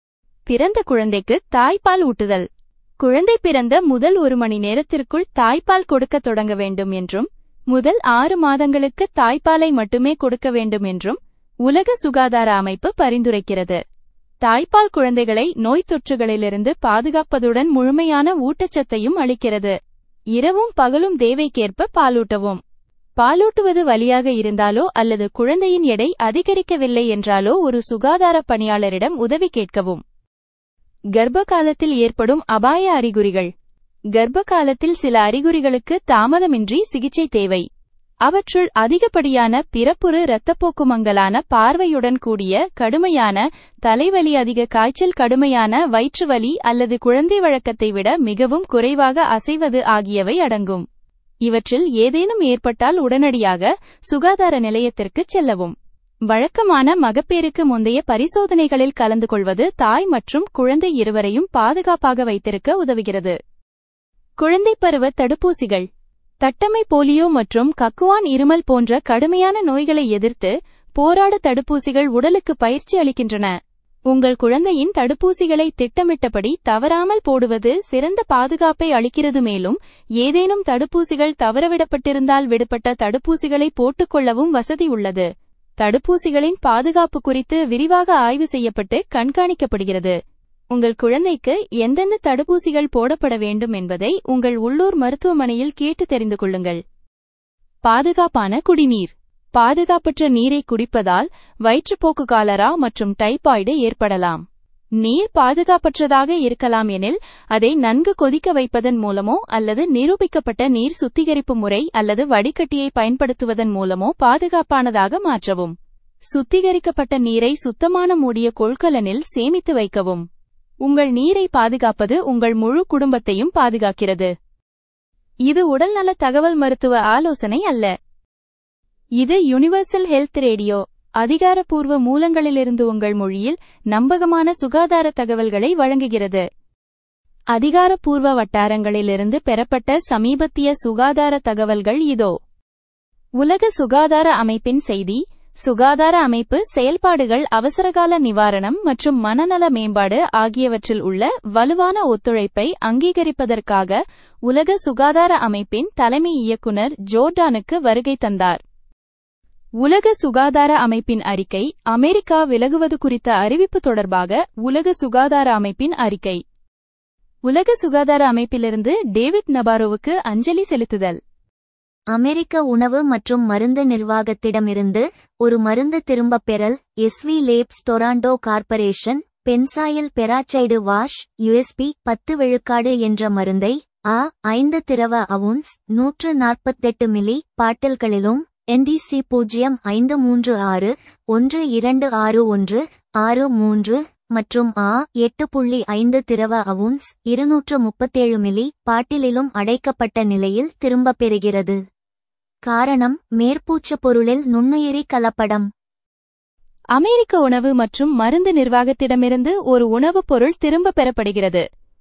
பிறந்த குழந்தைக்கு தாய்ப்பால் ஊட்டுதல். குழந்தை பிறந்த முதல் 1 மணி நேரத்திற்குள் தாய்ப்பால் கொடுக்க தொடங்க வேண்டும் என்றும், முதல் 6 மாதங்களுக்கு தாய்ப்பாலை மட்டுமே கொடுக்க வேண்டும் என்றும் உலக சுகாதார அமைப்பு பரிந்துரைக்கிறது. தாய்ப்பால் குழந்தைகளை நோய்த் தொற்றுகளிலிருந்து பாதுகாப்பதுடன் முழுமையான ஊட்டச்சத்தையும் அளிக்கிறது. இரவும் பகலும் தேவைக்கேற்ப பாலூட்டவும். பாலூட்டுவது வலியாக இருந்தாலோ அல்லது குழந்தையின் எடை அதிகரிக்கவில்லை என்றாலோ ஒரு சுகாதார பணியாளரிடம் உதவி கேட்கவும். கர்ப்ப காலத்தில் ஏற்படும் அபாய அறிகுறிகள். கர்ப்ப காலத்தில் சில அறிகுறிகளுக்கு தாமதமின்றி சிகிச்சை தேவை. அவற்றுள் அதிகப்படியான பிறப்புறு இரத்தப்போக்கு, மங்கலான பார்வையுடன் கூடிய கடுமையான தலைவலி, அதிக காய்ச்சல், கடுமையான வயிற்றுவலி அல்லது குழந்தை வழக்கத்தை விட மிகவும் குறைவாக அசைவது ஆகியவை அடங்கும். இவற்றில் ஏதேனும் ஏற்பட்டால் உடனடியாக சுகாதார நிலையத்திற்கு செல்லவும். வழக்கமான மகப்பேறுக்கு முந்தைய பரிசோதனைகளில் கலந்து கொள்வது தாய் மற்றும் குழந்தை இருவரையும் பாதுகாப்பாக வைத்திருக்க உதவுகிறது. குழந்தை பருவ தடுப்பூசிகள். தட்டம்மை, போலியோ மற்றும் கக்குவான் இருமல் போன்ற கடுமையான நோய்களை எதிர்த்து போராட தடுப்பூசிகள் உடலுக்கு பயிற்சி அளிக்கின்றன. உங்கள் குழந்தையின் தடுப்பூசிகளை திட்டமிட்டபடி தவறாமல் போடுவது சிறந்த பாதுகாப்பை அளிக்கிறது. மேலும் ஏதேனும் தடுப்பூசிகள் தவறவிடப்பட்டிருந்தால் விடுபட்ட தடுப்பூசிகளை போட்டுக்கொள்ளவும் வசதி உள்ளது. தடுப்பூசிகளின் பாதுகாப்பு குறித்து விரிவாக ஆய்வு செய்யப்பட்டு கண்காணிக்கப்படுகிறது. உங்கள் குழந்தைக்கு எந்தெந்த தடுப்பூசிகள் போடப்பட வேண்டும் என்பதை உங்கள் உள்ளூர் மருத்துவமனையில் கேட்டு தெரிந்து கொள்ளுங்கள். பாதுகாப்பான குடிநீர். பாதுகாப்பற்ற நீரை குடிப்பதால் வயிற்றுப்போக்கு, காலரா மற்றும் டைபாய்டு ஏற்படலாம். நீர் பாதுகாப்பற்றதாக இருக்கலாம் எனில் அதை நன்கு கொதிக்க வைப்பதன் மூலமோ அல்லது நிரூபிக்கப்பட்ட நீர் சுத்திகரிப்பு முறை அல்லது வடிகட்டியை பயன்படுத்துவதன் மூலமோ பாதுகாப்பானதாக மாற்றவும். சுத்திகரிக்கப்பட்ட நீரை சுத்தமான மூடிய கொள்கலனில் சேமித்து வைக்கவும். உங்கள் நீரை பாதுகாப்பது உங்கள் முழு குடும்பத்தையும் பாதுகாக்கிறது. இது உடல்நல தகவல் மருத்துவ ஆலோசனை அல்ல. இது யுனிவர்சல் ஹெல்த் ரேடியோ. அதிகாரப்பூர்வ மூலங்களிலிருந்து உங்கள் மொழியில் நம்பகமான சுகாதார தகவல்களை வழங்குகிறது. அதிகாரப்பூர்வ வட்டாரங்களிலிருந்து பெறப்பட்ட சமீபத்திய சுகாதார தகவல்கள் இதோ. உலக சுகாதார அமைப்பின் செய்தி. சுகாதார அமைப்பு செயல்பாடுகள் அவசரகால நிவாரணம் மற்றும் மனநல மேம்பாடு ஆகியவற்றில் உள்ள வலுவான ஒத்துழைப்பை அங்கீகரிப்பதற்காக உலக சுகாதார அமைப்பின் தலைமை இயக்குனர் ஜோர்டானுக்கு வருகை தந்தார். உலக சுகாதார அமைப்பின் அறிக்கை. அமெரிக்கா விலகுவது குறித்த அறிவிப்பு தொடர்பாக உலக சுகாதார அமைப்பின் அறிக்கை. உலக சுகாதார அமைப்பிலிருந்து டேவிட் நபாரோவுக்கு அஞ்சலி செலுத்துதல். அமெரிக்க உணவு மற்றும் மருந்து நிர்வாகத்திடமிருந்து ஒரு மருந்து திரும்பப் பெறல். SV labs Toronto corporation benzoyl peroxide wash USB 10 விழுக்காடு என்ற மருந்தை 5 திரவ அவுன்ஸ் 148 மில்லி பாட்டில்களிலும் NDC 0536126163 மற்றும் 8.5 திரவ அவுன்ஸ் 237 மில்லி பாட்டிலிலும் அடைக்கப்பட்ட நிலையில் திரும்பப் பெறுகிறது. காரணம் மேற்பூச்சப் பொருளில் நுண்ணுயிரி கலப்படம். அமெரிக்க உணவு மற்றும் மருந்து நிர்வாகத்திடமிருந்து ஒரு உணவுப் பொருள் திரும்பப் பெறப்படுகிறது.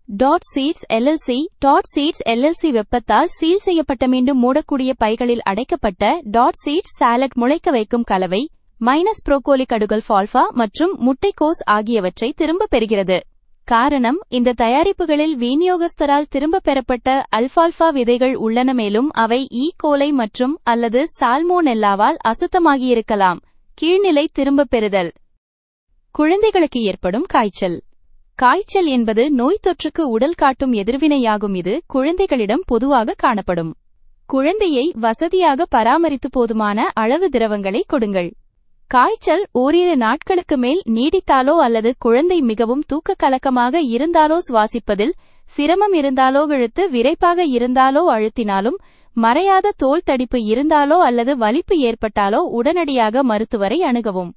சீட்ஸ் எல்எல்சி வெப்பத்தால் சீல் செய்யப்பட்ட மீண்டும் மூடக்கூடிய பைகளில் அடைக்கப்பட்ட சீட்ஸ் சாலட் முளைக்க வைக்கும் கலவை மைனஸ் புரோக்கோலி கடுகல் ஃபால்ஃபா மற்றும் முட்டைக்கோஸ் ஆகியவற்றை திரும்பப் பெறுகிறது. காரணம் இந்த தயாரிப்புகளில் விநியோகஸ்தரால் திரும்பப் பெறப்பட்ட அல்ஃபால்ஃபா விதைகள் உள்ளன, மேலும் அவை கோலை மற்றும் அல்லது சால்மோனெல்லாவால் அசுத்தமாகியிருக்கலாம். கீழ்நிலை திரும்பப் பெறுதல். குழந்தைகளுக்கு ஏற்படும் காய்ச்சல். காய்ச்சல் என்பது நோய் தொற்றுக்கு உடல் காட்டும் எதிர்வினையாகும். இது குழந்தைகளிடம் பொதுவாக காணப்படும். குழந்தையை வசதியாக பராமரித்து போதுமான அளவு திரவங்களை கொடுங்கள். காய்ச்சல் ஓரிரு நாட்களுக்கு மேல் நீடித்தாலோ அல்லது குழந்தை மிகவும் தூக்க கலக்கமாக இருந்தாலோ, சுவாசிப்பதில் சிரமம் இருந்தாலோ, இழுத்து விரைப்பாக இருந்தாலோ, அழுத்தினாலும் மறையாத தோல் தடிப்பு இருந்தாலோ அல்லது வலிப்பு ஏற்பட்டாலோ உடனடியாக மருத்துவரை அணுகவும்.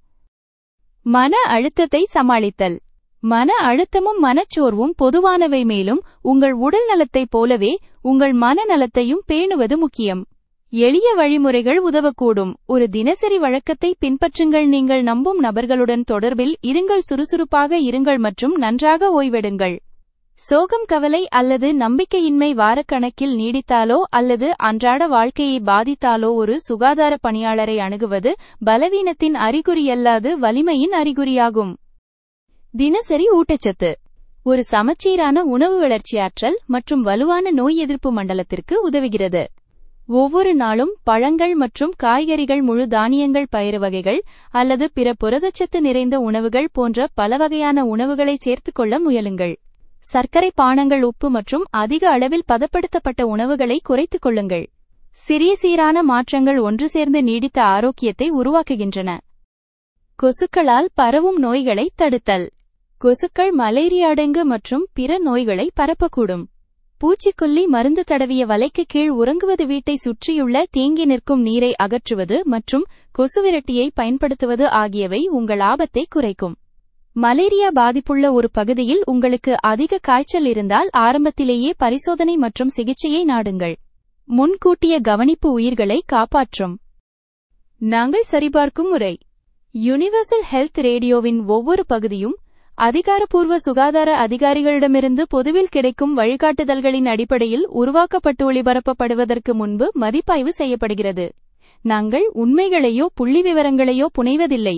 மன அழுத்தத்தை சமாளித்தல். மன அழுத்தமும் மனச்சோர்வும் பொதுவானவை, மேலும் உங்கள் உடல் நலத்தைப் போலவே உங்கள் மனநலத்தையும் பேணுவது முக்கியம். எளிய வழிமுறைகள் உதவக்கூடும். ஒரு தினசரி வழக்கத்தை பின்பற்றுங்கள். நீங்கள் நம்பும் நபர்களுடன் தொடர்பில் இருங்கள், சுறுசுறுப்பாக இருங்கள் மற்றும் நன்றாக ஓய்வெடுங்கள். சோகம், கவலை அல்லது நம்பிக்கையின்மை வாரக்கணக்கில் நீடித்தாலோ அல்லது அன்றாட வாழ்க்கையை பாதித்தாலோ ஒரு சுகாதார பணியாளரை அணுகுவது பலவீனத்தின் அறிகுறியல்லாது வலிமையின் அறிகுறியாகும். தினசரி ஊட்டச்சத்து. ஒரு சமச்சீரான உணவு வளர்ச்சியாற்றல் மற்றும் வலுவான நோய் எதிர்ப்பு மண்டலத்திற்கு உதவுகிறது. ஒவ்வொரு நாளும் பழங்கள் மற்றும் காய்கறிகள், முழு தானியங்கள், பயிறு வகைகள் அல்லது பிற புரதச்சத்து நிறைந்த உணவுகள் போன்ற பல வகையான உணவுகளை சேர்த்துக்கொள்ள முயலுங்கள். சர்க்கரை பானங்கள், உப்பு மற்றும் அதிக அளவில் பதப்படுத்தப்பட்ட உணவுகளை குறைத்துக் கொள்ளுங்கள். சிறிய சீரான மாற்றங்கள் ஒன்று சேர்ந்து நீடித்த ஆரோக்கியத்தை உருவாக்குகின்றன. கொசுக்களால் பரவும் நோய்களை தடுத்தல். கொசுக்கள் மலேரியா, டெங்கு மற்றும் பிற நோய்களை பரப்பக்கூடும். பூச்சிக்கொல்லி மருந்து தடவிய வலைக்கு கீழ் உறங்குவது, வீட்டை சுற்றியுள்ள தேங்கி நிற்கும் நீரை அகற்றுவது மற்றும் கொசுவிரட்டியை பயன்படுத்துவது ஆகியவை உங்கள் ஆபத்தை குறைக்கும். மலேரியா பாதிப்புள்ள ஒரு பகுதியில் உங்களுக்கு அதிக காய்ச்சல் இருந்தால் ஆரம்பத்திலேயே பரிசோதனை மற்றும் சிகிச்சையை நாடுங்கள். முன்கூட்டிய கவனிப்பு உயிர்களை காப்பாற்றும். நாங்கள் சரிபார்க்கும் முறை. யுனிவர்சல் ஹெல்த் ரேடியோவின் ஒவ்வொரு பகுதியும் அதிகாரப்பூர்வ சுகாதார அதிகாரிகளிடமிருந்து பொதுவில் கிடைக்கும் வழிகாட்டுதல்களின் அடிப்படையில் உருவாக்கப்பட்டு ஒளிபரப்பப்படுவதற்கு முன்பு மதிப்பாய்வு செய்யப்படுகிறது. நாங்கள் உண்மைகளையோ புள்ளிவிவரங்களையோ புனைவதில்லை.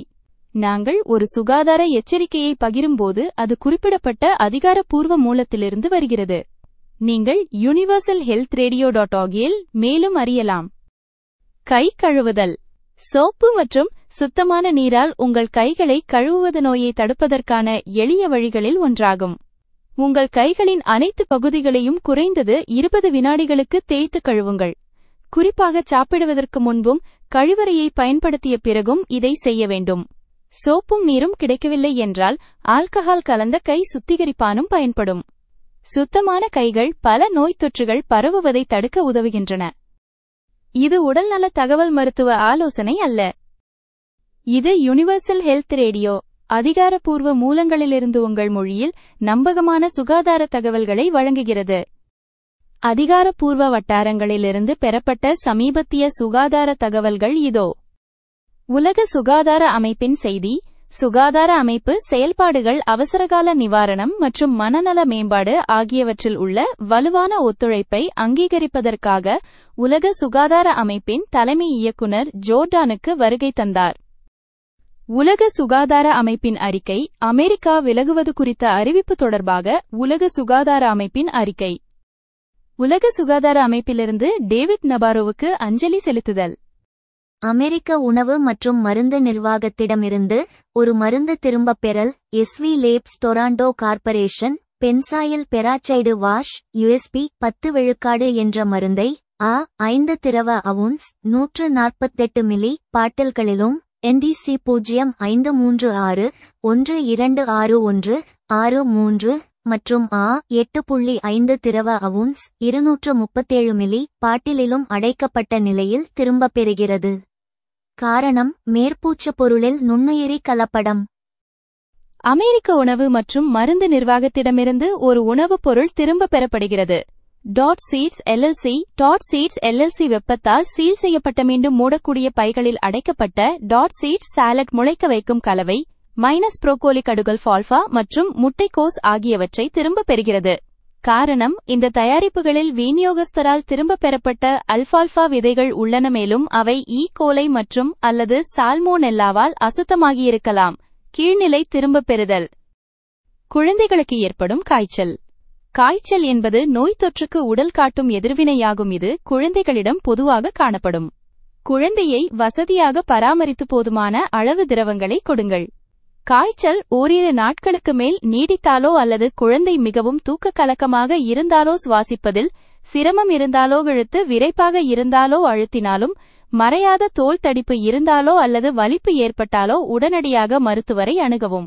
நாங்கள் ஒரு சுகாதார எச்சரிக்கையை பகிரும்போது அது குறிப்பிடப்பட்ட அதிகாரப்பூர்வ மூலத்திலிருந்து வருகிறது. நீங்கள் universalhealthradio.org-இல் மேலும் அறியலாம். கை கழுவுதல். சோப்பு மற்றும் சுத்தமான நீரால் உங்கள் கைகளை கழுவுவது நோயை தடுப்பதற்கான எளிய வழிகளில் ஒன்றாகும். உங்கள் கைகளின் அனைத்து பகுதிகளையும் குறைந்தது 20 வினாடிகளுக்கு தேய்த்து கழுவுங்கள். குறிப்பாக சாப்பிடுவதற்கு முன்பும் கழிவறையை பயன்படுத்திய பிறகும் இதை செய்ய வேண்டும். சோப்பும் நீரும் கிடைக்கவில்லை என்றால் ஆல்கஹால் கலந்த கை சுத்திகரிப்பானும் பயன்படும். சுத்தமான கைகள் பல நோய்த் தொற்றுகள் பரவுவதை தடுக்க உதவுகின்றன. இது உடல்நல தகவல் மருத்துவ ஆலோசனை அல்ல. இது யுனிவர்சல் ஹெல்த் ரேடியோ. அதிகாரப்பூர்வ மூலங்களிலிருந்து உங்கள் மொழியில் நம்பகமான சுகாதார தகவல்களை வழங்குகிறது. அதிகாரப்பூர்வ வட்டாரங்களிலிருந்து பெறப்பட்ட சமீபத்திய சுகாதார தகவல்கள் இதோ. உலக சுகாதார அமைப்பின் செய்தி, சுகாதார அமைப்பு செயல்பாடுகள் அவசரகால நிவாரணம் மற்றும் மனநல மேம்பாடு ஆகியவற்றில் உள்ள வலுவான ஒத்துழைப்பை அங்கீகரிப்பதற்காக உலக சுகாதார அமைப்பின் தலைமை இயக்குனர் ஜோர்டானுக்கு வருகை தந்தார். உலக சுகாதார அமைப்பின் அறிக்கை, அமெரிக்கா விலகுவது குறித்த அறிவிப்பு தொடர்பாக உலக சுகாதார அமைப்பின் அறிக்கை. உலக சுகாதார அமைப்பிலிருந்து டேவிட் நபாரோவுக்கு அஞ்சலி செலுத்துதல். அமெரிக்க உணவு மற்றும் மருந்து நிர்வாகத்திடமிருந்து ஒரு மருந்து திரும்பப் பெறல். SV labs Toronto corporation benzoyl peroxide wash USB 10 விழுக்காடு என்ற மருந்தை A5 திரவ அவுன்ஸ் 148 மில்லி பாட்டில்களிலும் NDC 0536126163 மற்றும் A8.5 திரவ அவுன்ஸ் 237 மில்லி பாட்டிலிலும் அடைக்கப்பட்ட நிலையில் திரும்பப் பெறுகிறது. காரணம் மேற்பூச்சப் பொருளில் நுண்ணுயிரி கலப்படம். அமெரிக்க உணவு மற்றும் மருந்து நிர்வாகத்திடமிருந்து ஒரு உணவுப் பொருள் திரும்பப் பெறப்படுகிறது. சீட்ஸ் எல்எல்சி வெப்பத்தால் சீல் செய்யப்பட்ட மீண்டும் மூடக்கூடிய பைகளில் அடைக்கப்பட்ட சீட்ஸ் சாலட் முளைக்க வைக்கும் கலவை ப்ரோக்கோலி கடுகல் ஃபால்ஃபா மற்றும் முட்டைக்கோஸ் ஆகியவற்றை திரும்பப் பெறுகிறது. காரணம், இந்த தயாரிப்புகளில் விநியோகஸ்தரால் திரும்பப் பெறப்பட்ட அல்ஃபால்ஃபா விதைகள் உள்ளன, மேலும் அவை கோலை மற்றும் அல்லது சால்மோனெல்லாவால் அசுத்தமாகியிருக்கலாம். கீழ்நிலை திரும்பப் பெறுதல். குழந்தைகளுக்கு ஏற்படும் காய்ச்சல். காய்ச்சல் என்பது நோய் தொற்றுக்கு உடல் காட்டும் எதிர்வினையாகும். இது குழந்தைகளிடம் பொதுவாக காணப்படும். குழந்தையை வசதியாக பராமரித்து போதுமான அளவு திரவங்களை கொடுங்கள். காய்ச்சல் ஓரிரு நாட்களுக்கு மேல் நீடித்தாலோ அல்லது குழந்தை மிகவும் தூக்க கலக்கமாக இருந்தாலோ, சுவாசிப்பதில் சிரமம் இருந்தாலோ, இழுத்து விரைப்பாக இருந்தாலோ, அழுத்தினாலும் மறையாத தோல் தடிப்பு இருந்தாலோ அல்லது வலிப்பு ஏற்பட்டாலோ உடனடியாக மருத்துவரை அணுகவும்.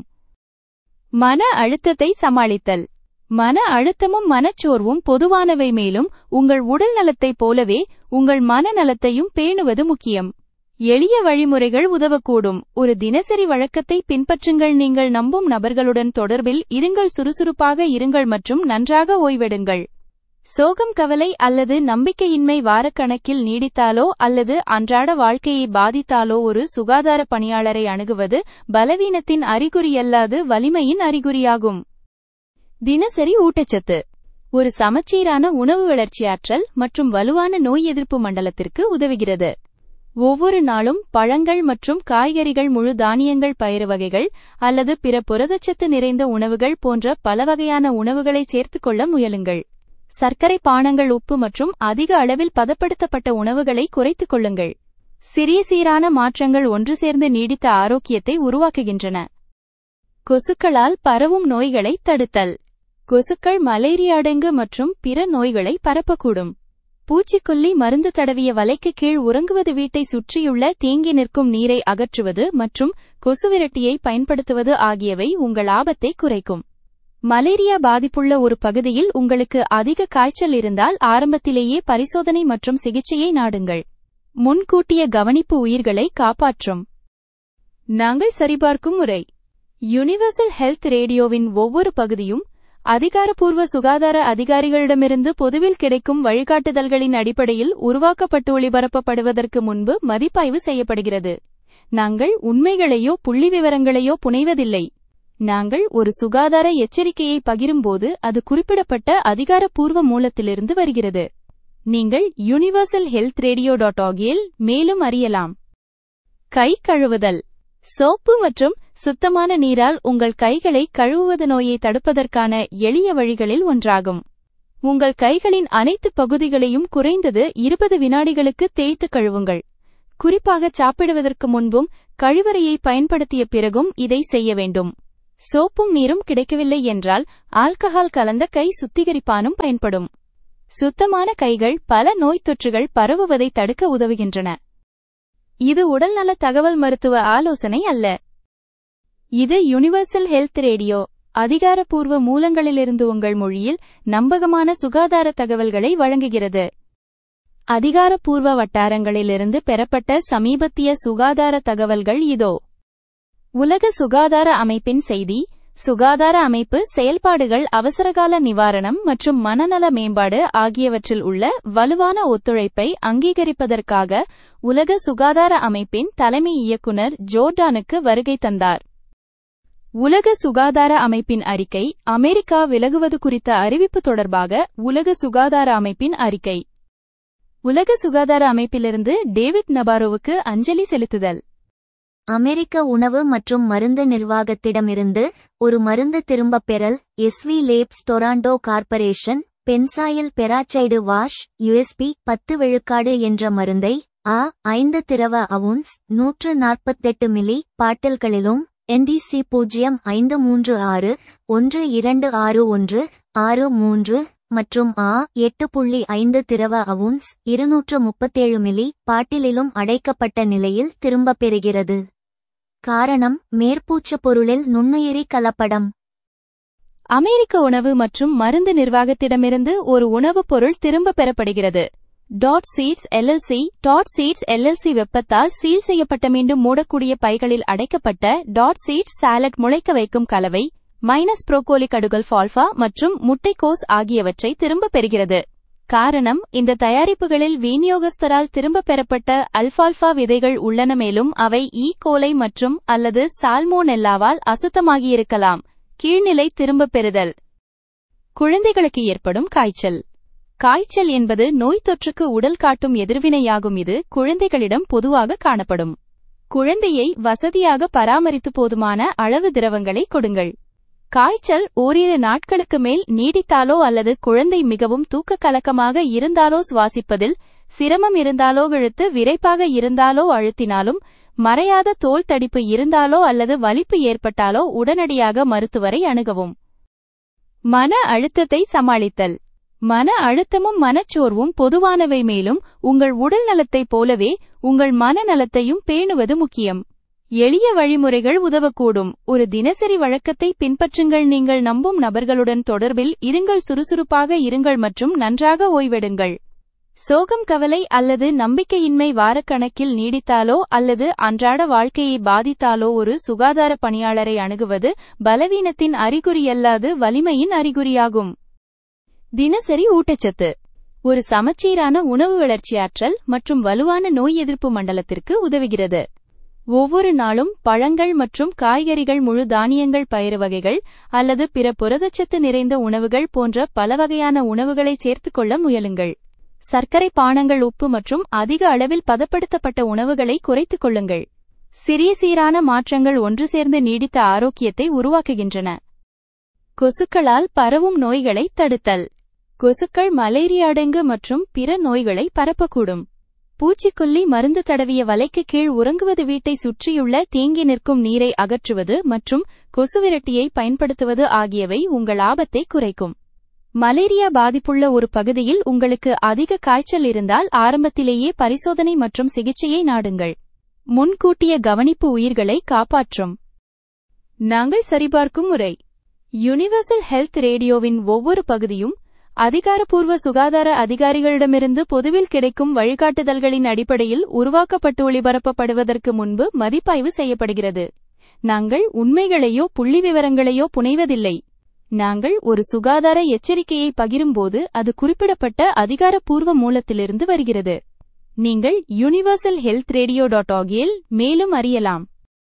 மன அழுத்தத்தை சமாளித்தல். மன அழுத்தமும் மனச்சோர்வும் பொதுவானவை, மேலும் உங்கள் உடல் நலத்தைப் போலவே உங்கள் மனநலத்தையும் பேணுவது முக்கியம். எளிய வழிமுறைகள் உதவக்கூடும். ஒரு தினசரி வழக்கத்தை பின்பற்றுங்கள். நீங்கள் நம்பும் நபர்களுடன் தொடர்பில் இருங்கள், சுறுசுறுப்பாக இருங்கள் மற்றும் நன்றாக ஓய்வெடுங்கள். சோகம், கவலை அல்லது நம்பிக்கையின்மை வாரக்கணக்கில் நீடித்தாலோ அல்லது அன்றாட வாழ்க்கையை பாதித்தாலோ ஒரு சுகாதார பணியாளரை அணுகுவது பலவீனத்தின் அறிகுறியல்லாது வலிமையின் அறிகுறியாகும். தினசரி ஊட்டச்சத்து. ஒரு சமச்சீரான உணவு வளர்ச்சியாற்றல் மற்றும் வலுவான நோய் எதிர்ப்பு மண்டலத்திற்கு உதவுகிறது. ஒவ்வொரு நாளும் பழங்கள் மற்றும் காய்கறிகள், முழு தானியங்கள், பயிறு வகைகள் அல்லது பிற புரதச்சத்து நிறைந்த உணவுகள் போன்ற பல வகையான உணவுகளை சேர்த்துக்கொள்ள முயலுங்கள். சர்க்கரை பானங்கள், உப்பு மற்றும் அதிக அளவில் பதப்படுத்தப்பட்ட உணவுகளை குறைத்துக் கொள்ளுங்கள். சிறிய சீரான மாற்றங்கள் ஒன்று சேர்ந்து நீடித்த ஆரோக்கியத்தை உருவாக்குகின்றன. கொசுக்களால் பரவும் நோய்களை தடுத்தல். கொசுக்கள் மலேரியா, டெங்கு மற்றும் பிற நோய்களை பரப்பக்கூடும். பூச்சிக்கொல்லி மருந்து தடவிய வலைக்கு கீழ் உறங்குவது, வீட்டை சுற்றியுள்ள தேங்கி நிற்கும் நீரை அகற்றுவது மற்றும் கொசுவிரட்டியை பயன்படுத்துவது ஆகியவை உங்கள் ஆபத்தை குறைக்கும். மலேரியா பாதிப்புள்ள ஒரு பகுதியில் உங்களுக்கு அதிக காய்ச்சல் இருந்தால் ஆரம்பத்திலேயே பரிசோதனை மற்றும் சிகிச்சையை நாடுங்கள். முன்கூட்டிய கவனிப்பு உயிர்களை காப்பாற்றும். நாங்கள் சரிபார்க்கும் முறை. யுனிவர்சல் ஹெல்த் ரேடியோவின் ஒவ்வொரு பகுதியும் அதிகாரப்பூர்வ சுகாதார அதிகாரிகளிடமிருந்து பொதுவில் கிடைக்கும் வழிகாட்டுதல்களின் அடிப்படையில் உருவாக்கப்பட்டு ஒளிபரப்பப்படுவதற்கு முன்பு மதிப்பாய்வு செய்யப்படுகிறது. நாங்கள் உண்மைகளையோ புள்ளிவிவரங்களையோ புனைவதில்லை. நாங்கள் ஒரு சுகாதார எச்சரிக்கையை பகிரும்போது அது குறிப்பிடப்பட்ட அதிகாரப்பூர்வ மூலத்திலிருந்து வருகிறது. நீங்கள் universalhealthradio.org-இல் மேலும் அறியலாம். கை கழுவுதல். சோப்பு மற்றும் சுத்தமான நீரால் உங்கள் கைகளை கழுவுவது நோயை தடுப்பதற்கான எளிய வழிகளில் ஒன்றாகும். உங்கள் கைகளின் அனைத்து பகுதிகளையும் குறைந்தது 20 வினாடிகளுக்கு தேய்த்து கழுவுங்கள். குறிப்பாக சாப்பிடுவதற்கு முன்பும் கழிவறையை பயன்படுத்திய பிறகும் இதை செய்ய வேண்டும். சோப்பும் நீரும் கிடைக்கவில்லை என்றால் ஆல்கஹால் கலந்த கை சுத்திகரிப்பானும் பயன்படும். சுத்தமான கைகள் பல நோய்த் தொற்றுகள் பரவுவதை தடுக்க உதவுகின்றன. இது உடல்நல தகவல் மருத்துவ ஆலோசனை அல்ல. இது யுனிவர்சல் ஹெல்த் ரேடியோ, அதிகாரப்பூர்வ மூலங்களிலிருந்து உங்கள் மொழியில் நம்பகமான சுகாதார தகவல்களை வழங்குகிறது. அதிகாரப்பூர்வ வட்டாரங்களிலிருந்து பெறப்பட்ட சமீபத்திய சுகாதார தகவல்கள் இதோ. உலக சுகாதார அமைப்பின் செய்தி, சுகாதார அமைப்பு செயல்பாடுகள் அவசரகால நிவாரணம் மற்றும் மனநல மேம்பாடு ஆகியவற்றில் உள்ள வலுவான ஒத்துழைப்பை அங்கீகரிப்பதற்காக உலக சுகாதார அமைப்பின் தலைமை இயக்குனர் ஜோர்டானுக்கு வருகை தந்தார். உலக சுகாதார அமைப்பின் அறிக்கை, அமெரிக்கா விலகுவது குறித்த அறிவிப்பு தொடர்பாக உலக சுகாதார அமைப்பின் அறிக்கை. உலக சுகாதார அமைப்பிலிருந்து டேவிட் நபாரோவுக்கு அஞ்சலி செலுத்துதல். அமெரிக்க உணவு மற்றும் மருந்து நிர்வாகத்திடமிருந்து ஒரு மருந்து திரும்பப் பெறல். SV labs Toronto corporation benzoyl peroxide wash USB 10 விழுக்காடு என்ற மருந்தை A5 திரவ அவுன்ஸ் 148 மில்லி பாட்டில்களிலும் NDC 0536126163 மற்றும் A8.5 திரவ அவுன்ஸ் 237 மில்லி பாட்டிலிலும் அடைக்கப்பட்ட நிலையில் திரும்பப் பெறுகிறது. காரணம் மேற்பூச்சுப் பொருளில் நுண்ணுயிரி கலப்படம். அமெரிக்க உணவு மற்றும் மருந்து நிர்வாகத்திடமிருந்து ஒரு உணவுப் பொருள் திரும்பப் பெறப்படுகிறது. சீட்ஸ் எல்எல்சி வெப்பத்தால் சீல் செய்யப்பட்ட மீண்டும் மூடக்கூடிய பைகளில் அடைக்கப்பட்ட சீட்ஸ் சாலட் முளைக்க வைக்கும் கலவை மைனஸ் புரோக்கோலி கடுகல் ஃபால்ஃபா மற்றும் முட்டைக்கோஸ் ஆகியவற்றை திரும்பப் பெறுகிறது. காரணம், இந்த தயாரிப்புகளில் விநியோகஸ்தரால் திரும்பப் பெறப்பட்ட அல்ஃபால்ஃபா விதைகள் உள்ளன, மேலும் அவை ஈ கோலை மற்றும் அல்லது சால்மோனெல்லாவால் அசுத்தமாகியிருக்கலாம். கீழ்நிலை திரும்பப் பெறுதல். குழந்தைகளுக்கு ஏற்படும் காய்ச்சல். காய்ச்சல் என்பது நோய் தொற்றுக்கு உடல் காட்டும் எதிர்வினையாகும். இது குழந்தைகளிடம் பொதுவாக காணப்படும். குழந்தையை வசதியாக பராமரித்து போதுமான அளவு திரவங்களை கொடுங்கள். காய்ச்சல் ஓரிரு நாட்களுக்கு மேல் நீடித்தாலோ அல்லது குழந்தை மிகவும் தூக்க கலக்கமாக இருந்தாலோ, சுவாசிப்பதில் சிரமம் இருந்தாலோ, இழுத்து விரைப்பாக இருந்தாலோ, அழுத்தினாலும் மறையாத தோல் தடிப்பு இருந்தாலோ அல்லது வலிப்பு ஏற்பட்டாலோ உடனடியாக மருத்துவரை அணுகவும். மன அழுத்தத்தை சமாளித்தல். மன அழுத்தமும் மனச்சோர்வும் பொதுவானவை, மேலும் உங்கள் உடல் நலத்தைப் போலவே உங்கள் மனநலத்தையும் பேணுவது முக்கியம். எளிய வழிமுறைகள் உதவக்கூடும். ஒரு தினசரி வழக்கத்தை பின்பற்றுங்கள். நீங்கள் நம்பும் நபர்களுடன் தொடர்பில் இருங்கள், சுறுசுறுப்பாக இருங்கள் மற்றும் நன்றாக ஓய்வெடுங்கள். சோகம், கவலை அல்லது நம்பிக்கையின்மை வாரக்கணக்கில் நீடித்தாலோ அல்லது அன்றாட வாழ்க்கையை பாதித்தாலோ ஒரு சுகாதார பணியாளரை அணுகுவது பலவீனத்தின் அறிகுறியல்லாது வலிமையின் அறிகுறியாகும். தினசரி ஊட்டச்சத்து. ஒரு சமச்சீரான உணவு வளர்ச்சியாற்றல் மற்றும் வலுவான நோய் எதிர்ப்பு மண்டலத்திற்கு உதவுகிறது. ஒவ்வொரு நாளும் பழங்கள் மற்றும் காய்கறிகள், முழு தானியங்கள், பயிறு வகைகள் அல்லது பிற புரதச்சத்து நிறைந்த உணவுகள் போன்ற பல வகையான உணவுகளை சேர்த்துக்கொள்ள முயலுங்கள். சர்க்கரை பானங்கள், உப்பு மற்றும் அதிக அளவில் பதப்படுத்தப்பட்ட உணவுகளை குறைத்துக் கொள்ளுங்கள். சிறிய சீரான மாற்றங்கள் ஒன்று சேர்ந்து நீடித்த ஆரோக்கியத்தை உருவாக்குகின்றன. கொசுக்களால் பரவும் நோய்களை தடுத்தல். கொசுக்கள் மலேரியா, டெங்கு மற்றும் பிற நோய்களை பரப்பக்கூடும். பூச்சிக்கொல்லி மருந்து தடவிய வலைக்கு கீழ் உறங்குவது, வீட்டை சுற்றியுள்ள தேங்கி நிற்கும் நீரை அகற்றுவது மற்றும் கொசுவிரட்டியை பயன்படுத்துவது ஆகியவை உங்கள் ஆபத்தை குறைக்கும். மலேரியா பாதிப்புள்ள ஒரு பகுதியில் உங்களுக்கு அதிக காய்ச்சல் இருந்தால் ஆரம்பத்திலேயே பரிசோதனை மற்றும் சிகிச்சையை நாடுங்கள். முன்கூட்டிய கவனிப்பு உயிர்களை காப்பாற்றும். நாங்கள் சரிபார்க்கும் முறை. யுனிவர்சல் ஹெல்த் ரேடியோவின் ஒவ்வொரு பகுதியும் அதிகாரப்பூர்வ சுகாதார அதிகாரிகளிடமிருந்து பொதுவில் கிடைக்கும் வழிகாட்டுதல்களின் அடிப்படையில் உருவாக்கப்பட்டு ஒளிபரப்பப்படுவதற்கு முன்பு மதிப்பாய்வு செய்யப்படுகிறது. நாங்கள் உண்மைகளையோ புள்ளிவிவரங்களையோ புனைவதில்லை. நாங்கள் ஒரு சுகாதார எச்சரிக்கையை பகிரும்போது அது குறிப்பிடப்பட்ட அதிகாரப்பூர்வ மூலத்திலிருந்து வருகிறது. நீங்கள் universalhealthradio.org-இல் மேலும் அறியலாம்.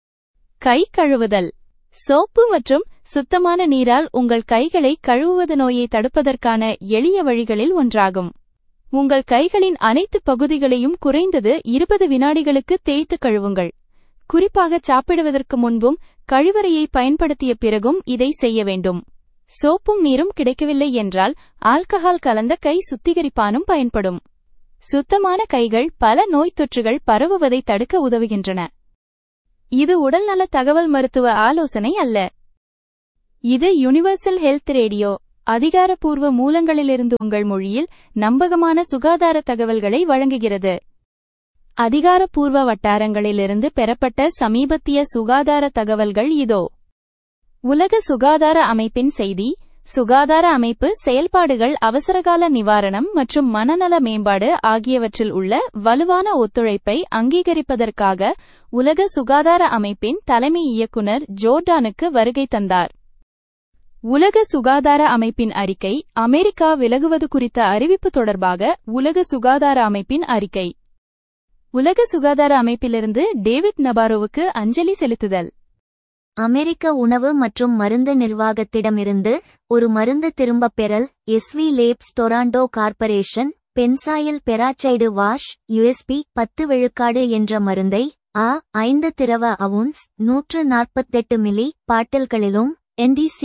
கை கழுவுதல். சோப்பு மற்றும் சுத்தமான நீரால் உங்கள் கைகளை கழுவுவது நோயை தடுப்பதற்கான எளிய வழிகளில் ஒன்றாகும். உங்கள் கைகளின் அனைத்து பகுதிகளையும் குறைந்தது 20 வினாடிகளுக்கு தேய்த்து கழுவுங்கள். குறிப்பாக சாப்பிடுவதற்கு முன்பும் கழிவறையை பயன்படுத்திய பிறகும் இதை செய்ய வேண்டும். சோப்பும் நீரும் கிடைக்கவில்லை என்றால் ஆல்கஹால் கலந்த கை சுத்திகரிப்பானும் பயன்படும். சுத்தமான கைகள் பல நோய்த் தொற்றுகள் பரவுவதை தடுக்க உதவுகின்றன. இது உடல்நல தகவல் மருத்துவ ஆலோசனை அல்ல. இது யுனிவர்சல் ஹெல்த் ரேடியோ, அதிகாரப்பூர்வ மூலங்களிலிருந்து உங்கள் மொழியில் நம்பகமான சுகாதார தகவல்களை வழங்குகிறது. அதிகாரப்பூர்வ வட்டாரங்களிலிருந்து பெறப்பட்ட சமீபத்திய சுகாதார தகவல்கள் இதோ. உலக சுகாதார அமைப்பின் செய்தி, சுகாதார அமைப்பு செயல்பாடுகள் அவசரகால நிவாரணம் மற்றும் மனநல மேம்பாடு ஆகியவற்றில் உள்ள வலுவான ஒத்துழைப்பை அங்கீகரிப்பதற்காக உலக சுகாதார அமைப்பின் தலைமை இயக்குனர் ஜோர்டானுக்கு வருகை தந்தார். உலக சுகாதார அமைப்பின் அறிக்கை, அமெரிக்கா விலகுவது குறித்த அறிவிப்பு தொடர்பாக உலக சுகாதார அமைப்பின் அறிக்கை. உலக சுகாதார அமைப்பிலிருந்து டேவிட் நபாரோவுக்கு அஞ்சலி செலுத்துதல். அமெரிக்க உணவு மற்றும் மருந்து நிர்வாகத்திடமிருந்து ஒரு மருந்து திரும்பப் பெறல். SV labs Toronto corporation benzoyl peroxide wash USB 10 விழுக்காடு என்ற மருந்தை A5 திரவ அவுன்ஸ் 148 மில்லி பாட்டில்களிலும் NDC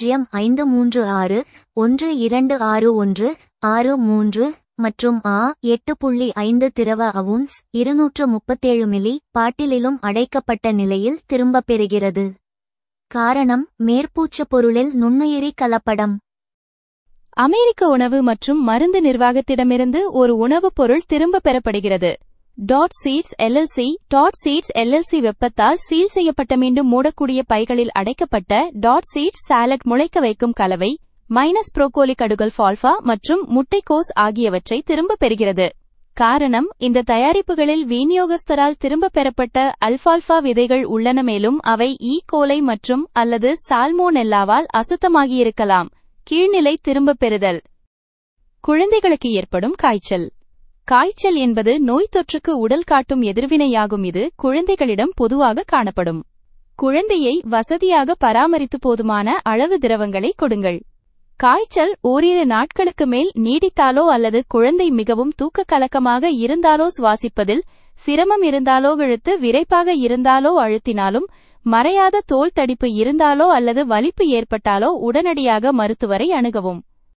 0536126163 மற்றும் A8.5 திரவ அவுன்ஸ் 237 மில்லி பாட்டிலிலும் அடைக்கப்பட்ட நிலையில் திரும்பப் பெறுகிறது. காரணம் மேற்பூச்சுப் பொருளில் நுண்ணுயிரி கலப்படம். அமெரிக்க உணவு மற்றும் மருந்து நிர்வாகத்திடமிருந்து ஒரு உணவுப் பொருள் திரும்பப் பெறப்படுகிறது. சீட்ஸ் LLC வெப்பத்தால் சீல் செய்யப்பட்ட மீண்டும் மூடக்கூடிய பைகளில் அடைக்கப்பட்ட சீட்ஸ் சாலட் முளைக்க வைக்கும் கலவை மைனஸ் புரோக்கோலி கடுகல் ஃபால்ஃபா மற்றும் முட்டைக்கோஸ் ஆகியவற்றை திரும்பப் பெறுகிறது. காரணம், இந்த தயாரிப்புகளில் விநியோகஸ்தரால் திரும்பப் பெறப்பட்ட அல்ஃபால்ஃபா விதைகள் உள்ளன, மேலும் அவை ஈ கோலை மற்றும் அல்லது சால்மோனெல்லாவால் அசுத்தமாகியிருக்கலாம். கீழ்நிலை திரும்பப் பெறுதல். குழந்தைகளுக்கு ஏற்படும் காய்ச்சல். காய்ச்சல் என்பது நோய் தொற்றுக்கு உடல் காட்டும் எதிர்வினையாகும். இது குழந்தைகளிடம் பொதுவாக காணப்படும். குழந்தையை வசதியாக பராமரித்து போதுமான அளவு திரவங்களை கொடுங்கள். காய்ச்சல் ஓரிரு நாட்களுக்கு மேல் நீடித்தாலோ அல்லது குழந்தை மிகவும் தூக்க கலக்கமாக இருந்தாலோ, சுவாசிப்பதில் சிரமம் இருந்தாலோ, இழுத்து விரைப்பாக இருந்தாலோ, அழுத்தினாலும் மறையாத தோல் தடிப்பு இருந்தாலோ அல்லது வலிப்பு ஏற்பட்டாலோ உடனடியாக மருத்துவரை அணுகவும்.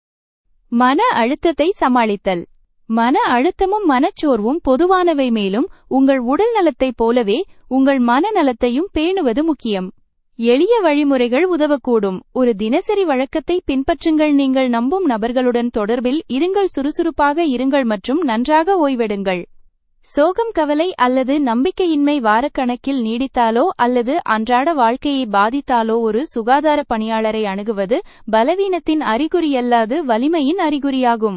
மன அழுத்தத்தை சமாளித்தல். மன அழுத்தமும் மனச்சோர்வும் பொதுவானவை, மேலும் உங்கள் உடல் நலத்தைப் போலவே உங்கள் மனநலத்தையும் பேணுவது முக்கியம். எளிய வழிமுறைகள் உதவக்கூடும். ஒரு தினசரி வழக்கத்தை பின்பற்றுங்கள். நீங்கள் நம்பும் நபர்களுடன் தொடர்பில் இருங்கள், சுறுசுறுப்பாக இருங்கள் மற்றும் நன்றாக ஓய்வெடுங்கள். சோகம், கவலை அல்லது நம்பிக்கையின்மை வாரக்கணக்கில் நீடித்தாலோ அல்லது அன்றாட வாழ்க்கையை பாதித்தாலோ ஒரு சுகாதார பணியாளரை அணுகுவது பலவீனத்தின் அறிகுறியல்லாது வலிமையின் அறிகுறியாகும்.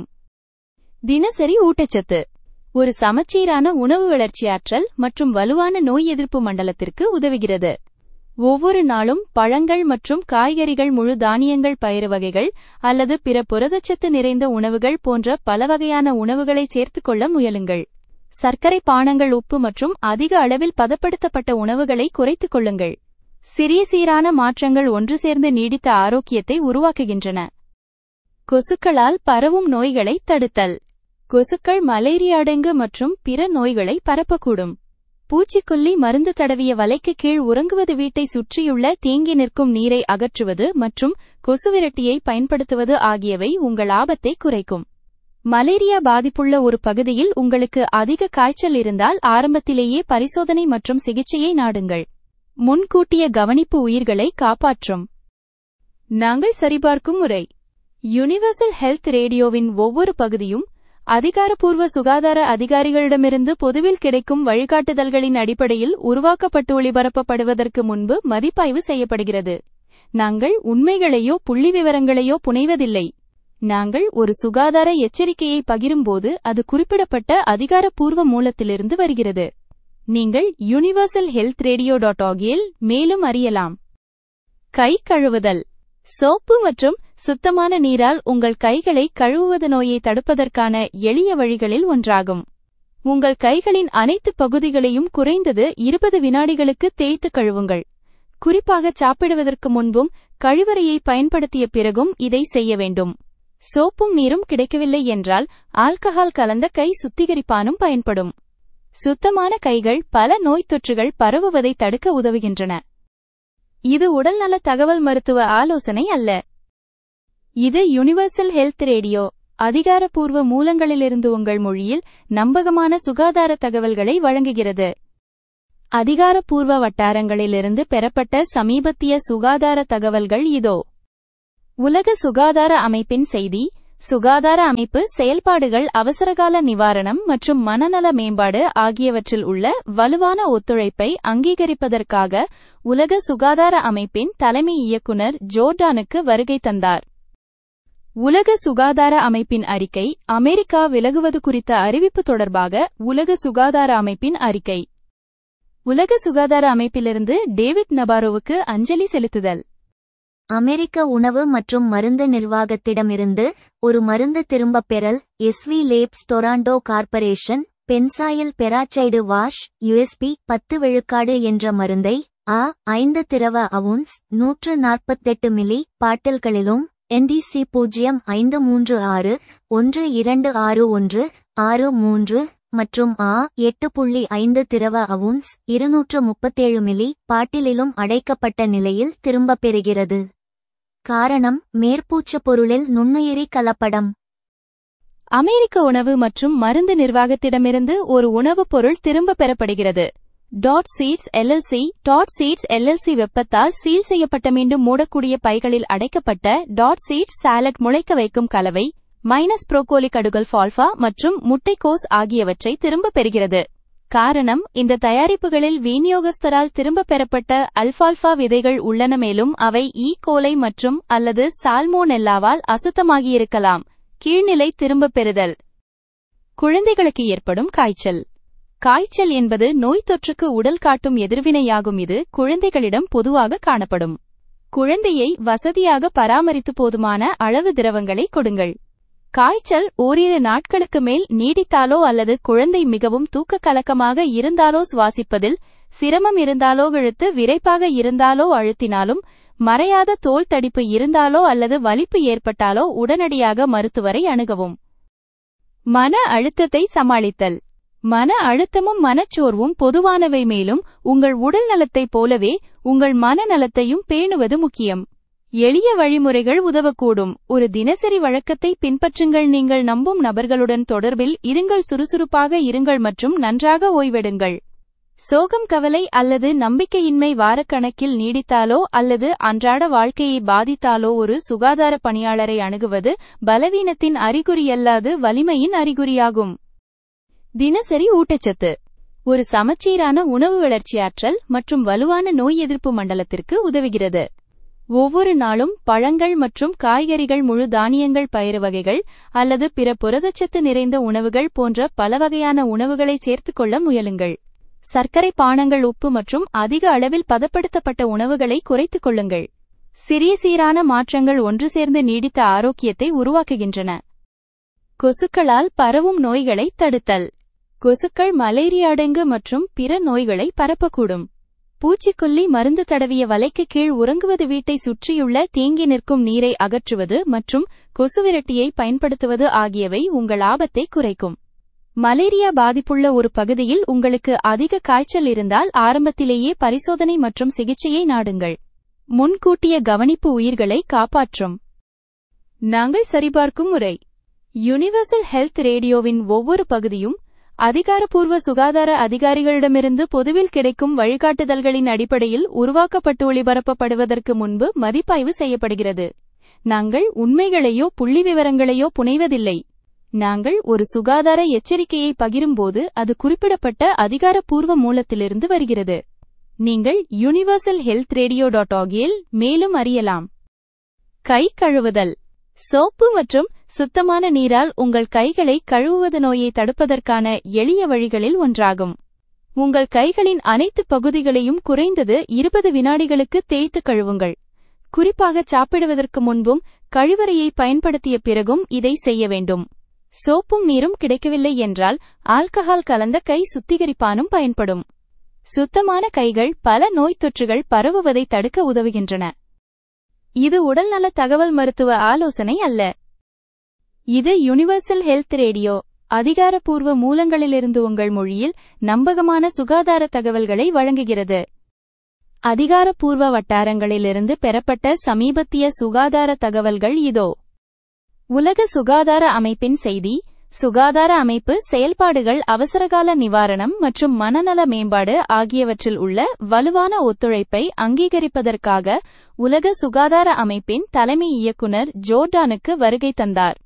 தினசரி ஊட்டச்சத்து. ஒரு சமச்சீரான உணவு வளர்ச்சியாற்றல் மற்றும் வலுவான நோய் எதிர்ப்பு மண்டலத்திற்கு உதவுகிறது. ஒவ்வொரு நாளும் பழங்கள் மற்றும் காய்கறிகள், முழு தானியங்கள், பயிறு வகைகள் அல்லது பிற புரதச்சத்து நிறைந்த உணவுகள் போன்ற பல வகையான உணவுகளை சேர்த்துக்கொள்ள முயலுங்கள். சர்க்கரை பானங்கள், உப்பு மற்றும் அதிக அளவில் பதப்படுத்தப்பட்ட உணவுகளை குறைத்துக் கொள்ளுங்கள். சிறிய சீரான மாற்றங்கள் ஒன்று சேர்ந்து நீடித்த ஆரோக்கியத்தை உருவாக்குகின்றன. கொசுக்களால் பரவும் நோய்களை தடுத்தல். கொசுக்கள் மலேரியா, டெங்கு மற்றும் பிற நோய்களை பரப்பக்கூடும். பூச்சிக்கொல்லி மருந்து தடவிய வலைக்கு கீழ் உறங்குவது, வீட்டை சுற்றியுள்ள தேங்கி நிற்கும் நீரை அகற்றுவது மற்றும் கொசுவிரட்டியை பயன்படுத்துவது ஆகியவை உங்கள் ஆபத்தை குறைக்கும். மலேரியா பாதிப்புள்ள ஒரு பகுதியில் உங்களுக்கு அதிக காய்ச்சல் இருந்தால் ஆரம்பத்திலேயே பரிசோதனை மற்றும் சிகிச்சையை நாடுங்கள். முன்கூட்டிய கவனிப்பு உயிர்களை காப்பாற்றும். நாங்கள் சரிபார்க்கும் முறை. யுனிவர்சல் ஹெல்த் ரேடியோவின் ஒவ்வொரு பகுதியும் அதிகாரப்பூர்வ சுகாதார அதிகாரிகளிடமிருந்து பொதுவில் கிடைக்கும் வழிகாட்டுதல்களின் அடிப்படையில் உருவாக்கப்பட்டு ஒளிபரப்பப்படுவதற்கு முன்பு மதிப்பாய்வு செய்யப்படுகிறது. நாங்கள் உண்மைகளையோ புள்ளிவிவரங்களையோ புனைவதில்லை. நாங்கள் ஒரு சுகாதார எச்சரிக்கையை பகிரும்போது அது குறிப்பிடப்பட்ட அதிகாரப்பூர்வ மூலத்திலிருந்து வருகிறது. நீங்கள் universalhealthradio.org இல் மேலும் அறியலாம். கை கழுவுதல். சோப்பு மற்றும் சுத்தமான நீரால் உங்கள் கைகளை கழுவுவது நோயை தடுப்பதற்கான எளிய வழிகளில் ஒன்றாகும். உங்கள் கைகளின் அனைத்து பகுதிகளையும் குறைந்தது 20 வினாடிகளுக்கு தேய்த்து கழுவுங்கள். குறிப்பாக சாப்பிடுவதற்கு முன்பும் கழிவறையை பயன்படுத்திய பிறகும் இதை செய்ய வேண்டும். சோப்பும் நீரும் கிடைக்கவில்லை என்றால் ஆல்கஹால் கலந்த கை சுத்திகரிப்பானும் பயன்படும். சுத்தமான கைகள் பல நோய்த் தொற்றுகள் பரவுவதை தடுக்க உதவுகின்றன. இது உடல்நல தகவல் மருத்துவ ஆலோசனை அல்ல. இது யுனிவர்சல் ஹெல்த் ரேடியோ, அதிகாரப்பூர்வ மூலங்களிலிருந்து உங்கள் மொழியில் நம்பகமான சுகாதார தகவல்களை வழங்குகிறது. அதிகாரப்பூர்வ வட்டாரங்களிலிருந்து பெறப்பட்ட சமீபத்திய சுகாதார தகவல்கள் இதோ. உலக சுகாதார அமைப்பின் செய்தி, சுகாதார அமைப்பு செயல்பாடுகள் அவசரகால நிவாரணம் மற்றும் மனநல மேம்பாடு ஆகியவற்றில் உள்ள வலுவான ஒத்துழைப்பை அங்கீகரிப்பதற்காக உலக சுகாதார அமைப்பின் தலைமை இயக்குனர் ஜோர்டானுக்கு வருகை தந்தார். உலக சுகாதார அமைப்பின் அறிக்கை, அமெரிக்கா விலகுவது குறித்த அறிவிப்பு தொடர்பாக உலக சுகாதார அமைப்பின் அறிக்கை. உலக சுகாதார அமைப்பிலிருந்து டேவிட் நபாரோவுக்கு அஞ்சலி செலுத்துதல். அமெரிக்க உணவு மற்றும் மருந்து நிர்வாகத்திடமிருந்து ஒரு மருந்து திரும்பப் பெறல். SV labs Toronto corporation benzoyl peroxide wash USB 10 விழுக்காடு என்ற மருந்தை A5 திரவ அவுன்ஸ் 148 மில்லி பாட்டில்களிலும் NDC 0536126163 மற்றும் A8.5 திரவ அவுன்ஸ் 237 மில்லி பாட்டிலிலும் அடைக்கப்பட்ட நிலையில் திரும்பப் பெறுகிறது. காரணம் மேற்பூச்சுப் பொருளில் நுண்ணுயிரி கலப்படம். அமெரிக்க உணவு மற்றும் மருந்து நிர்வாகத்திடமிருந்து ஒரு உணவுப் பொருள் திரும்பப் பெறப்படுகிறது. சீட்ஸ் LLC வெப்பத்தால் சீல் செய்யப்பட்ட மீண்டும் மூடக்கூடிய பைகளில் அடைக்கப்பட்ட சீட்ஸ் சாலட் முளைக்க வைக்கும் கலவை மைனஸ் புரோக்கோலி கடுகல் ஃபால்ஃபா மற்றும் முட்டைக்கோஸ் ஆகியவற்றை திரும்பப் பெறுகிறது. காரணம், இந்த தயாரிப்புகளில் விநியோகஸ்தரால் திரும்பப் பெறப்பட்ட அல்ஃபால்ஃபா விதைகள் உள்ளன, மேலும் அவை ஈ கோலை மற்றும் அல்லது சால்மோனெல்லாவால் அசுத்தமாகியிருக்கலாம். கீழ்நிலை திரும்பப் பெறுதல். குழந்தைகளுக்கு ஏற்படும் காய்ச்சல். காய்ச்சல் என்பது நோய்த் தொற்றுக்கு உடல் காட்டும் எதிர்வினையாகும். இது குழந்தைகளிடம் பொதுவாக காணப்படும். குழந்தையை வசதியாக பராமரித்து போதுமான அளவு திரவங்களை கொடுங்கள். காய்ச்சல் ஓரிரு நாட்களுக்கு மேல் நீடித்தாலோ அல்லது குழந்தை மிகவும் தூக்க கலக்கமாக இருந்தாலோ, சுவாசிப்பதில் சிரமம் இருந்தாலோ, இழுத்து விரைப்பாக இருந்தாலோ, அழுத்தினாலும் மறையாத தோல் தடிப்பு இருந்தாலோ அல்லது வலிப்பு ஏற்பட்டாலோ உடனடியாக மருத்துவரை அணுகவும். மன அழுத்தத்தை சமாளித்தல். மன அழுத்தமும் மனச்சோர்வும் பொதுவானவை, மேலும் உங்கள் உடல் நலத்தைப் போலவே உங்கள் மனநலத்தையும் பேணுவது முக்கியம். எளிய வழிமுறைகள் உதவக்கூடும். ஒரு தினசரி வழக்கத்தை பின்பற்றுங்கள். நீங்கள் நம்பும் நபர்களுடன் தொடர்பில் இருங்கள், சுறுசுறுப்பாக இருங்கள் மற்றும் நன்றாக ஓய்வெடுங்கள். சோகம், கவலை அல்லது நம்பிக்கையின்மை வாரக்கணக்கில் நீடித்தாலோ அல்லது அன்றாட வாழ்க்கையை பாதித்தாலோ ஒரு சுகாதார பணியாளரை அணுகுவது பலவீனத்தின் அறிகுறியல்லாது வலிமையின் அறிகுறியாகும். தினசரி ஊட்டச்சத்து. ஒரு சமச்சீரான உணவு வளர்ச்சியாற்றல் மற்றும் வலுவான நோய் எதிர்ப்பு மண்டலத்திற்கு உதவுகிறது. ஒவ்வொரு நாளும் பழங்கள் மற்றும் காய்கறிகள், முழு தானியங்கள், பயிறு வகைகள் அல்லது பிற புரதச்சத்து நிறைந்த உணவுகள் போன்ற பல வகையான உணவுகளை சேர்த்துக்கொள்ள முயலுங்கள். சர்க்கரை பானங்கள், உப்பு மற்றும் அதிக அளவில் பதப்படுத்தப்பட்ட உணவுகளை குறைத்துக் கொள்ளுங்கள். சிறிய சீரான மாற்றங்கள் ஒன்று சேர்ந்து நீடித்த ஆரோக்கியத்தை உருவாக்குகின்றன. கொசுக்களால் பரவும் நோய்களை தடுத்தல். கொசுக்கள் மலேரியா, டெங்கு மற்றும் பிற நோய்களை பரப்பக்கூடும். பூச்சிக்கொல்லி மருந்து தடவிய வலைக்கு கீழ் உறங்குவது, வீட்டை சுற்றியுள்ள தேங்கி நிற்கும் நீரை அகற்றுவது மற்றும் கொசுவிரட்டியை பயன்படுத்துவது ஆகியவை உங்கள் ஆபத்தை குறைக்கும். மலேரியா பாதிப்புள்ள ஒரு பகுதியில் உங்களுக்கு அதிக காய்ச்சல் இருந்தால் ஆரம்பத்திலேயே பரிசோதனை மற்றும் சிகிச்சையை நாடுங்கள். முன்கூட்டிய கவனிப்பு உயிர்களை காப்பாற்றும். நாங்கள் சரிபார்க்கும் முறை. யுனிவர்சல் ஹெல்த் ரேடியோவின் ஒவ்வொரு பகுதியும் அதிகாரப்பூர்வ சுகாதார அதிகாரிகளிடமிருந்து பொதுவில் கிடைக்கும் வழிகாட்டுதல்களின் அடிப்படையில் உருவாக்கப்பட்டு ஒளிபரப்பப்படுவதற்கு முன்பு மதிப்பாய்வு செய்யப்படுகிறது. நாங்கள் உண்மைகளையோ புள்ளிவிவரங்களையோ புனைவதில்லை. நாங்கள் ஒரு சுகாதார எச்சரிக்கையை பகிரும்போது அது குறிப்பிடப்பட்ட அதிகாரப்பூர்வ மூலத்திலிருந்து வருகிறது. நீங்கள் universalhealthradio.org-இல் மேலும் அறியலாம். கை கழுவுதல். சோப்பு மற்றும் சுத்தமான நீரால் உங்கள் கைகளை கழுவுவது நோயை தடுப்பதற்கான எளிய வழிகளில் ஒன்றாகும். உங்கள் கைகளின் அனைத்து பகுதிகளையும் குறைந்தது 20 வினாடிகளுக்கு தேய்த்து கழுவுங்கள். குறிப்பாக சாப்பிடுவதற்கு முன்பும் கழிவறையை பயன்படுத்திய பிறகும் இதை செய்ய வேண்டும். சோப்பும் நீரும் கிடைக்கவில்லை என்றால் ஆல்கஹால் கலந்த கை சுத்திகரிப்பானும் பயன்படும். சுத்தமான கைகள் பல நோய்த் தொற்றுகள் பரவுவதை தடுக்க உதவுகின்றன. இது உடல்நல தகவல் மருத்துவ ஆலோசனை அல்ல. இது யுனிவர்சல் ஹெல்த் ரேடியோ, அதிகாரப்பூர்வ மூலங்களிலிருந்து உங்கள் மொழியில் நம்பகமான சுகாதார தகவல்களை வழங்குகிறது. அதிகாரப்பூர்வ வட்டாரங்களிலிருந்து பெறப்பட்ட சமீபத்திய சுகாதார தகவல்கள் இதோ. உலக சுகாதார அமைப்பின் செய்தி, சுகாதார அமைப்பு செயல்பாடுகள் அவசரகால நிவாரணம் மற்றும் மனநல மேம்பாடு ஆகியவற்றில் உள்ள வலுவான ஒத்துழைப்பை அங்கீகரிப்பதற்காக உலக சுகாதார அமைப்பின் தலைமை இயக்குனர் ஜோர்டானுக்கு வருகை தந்தார்.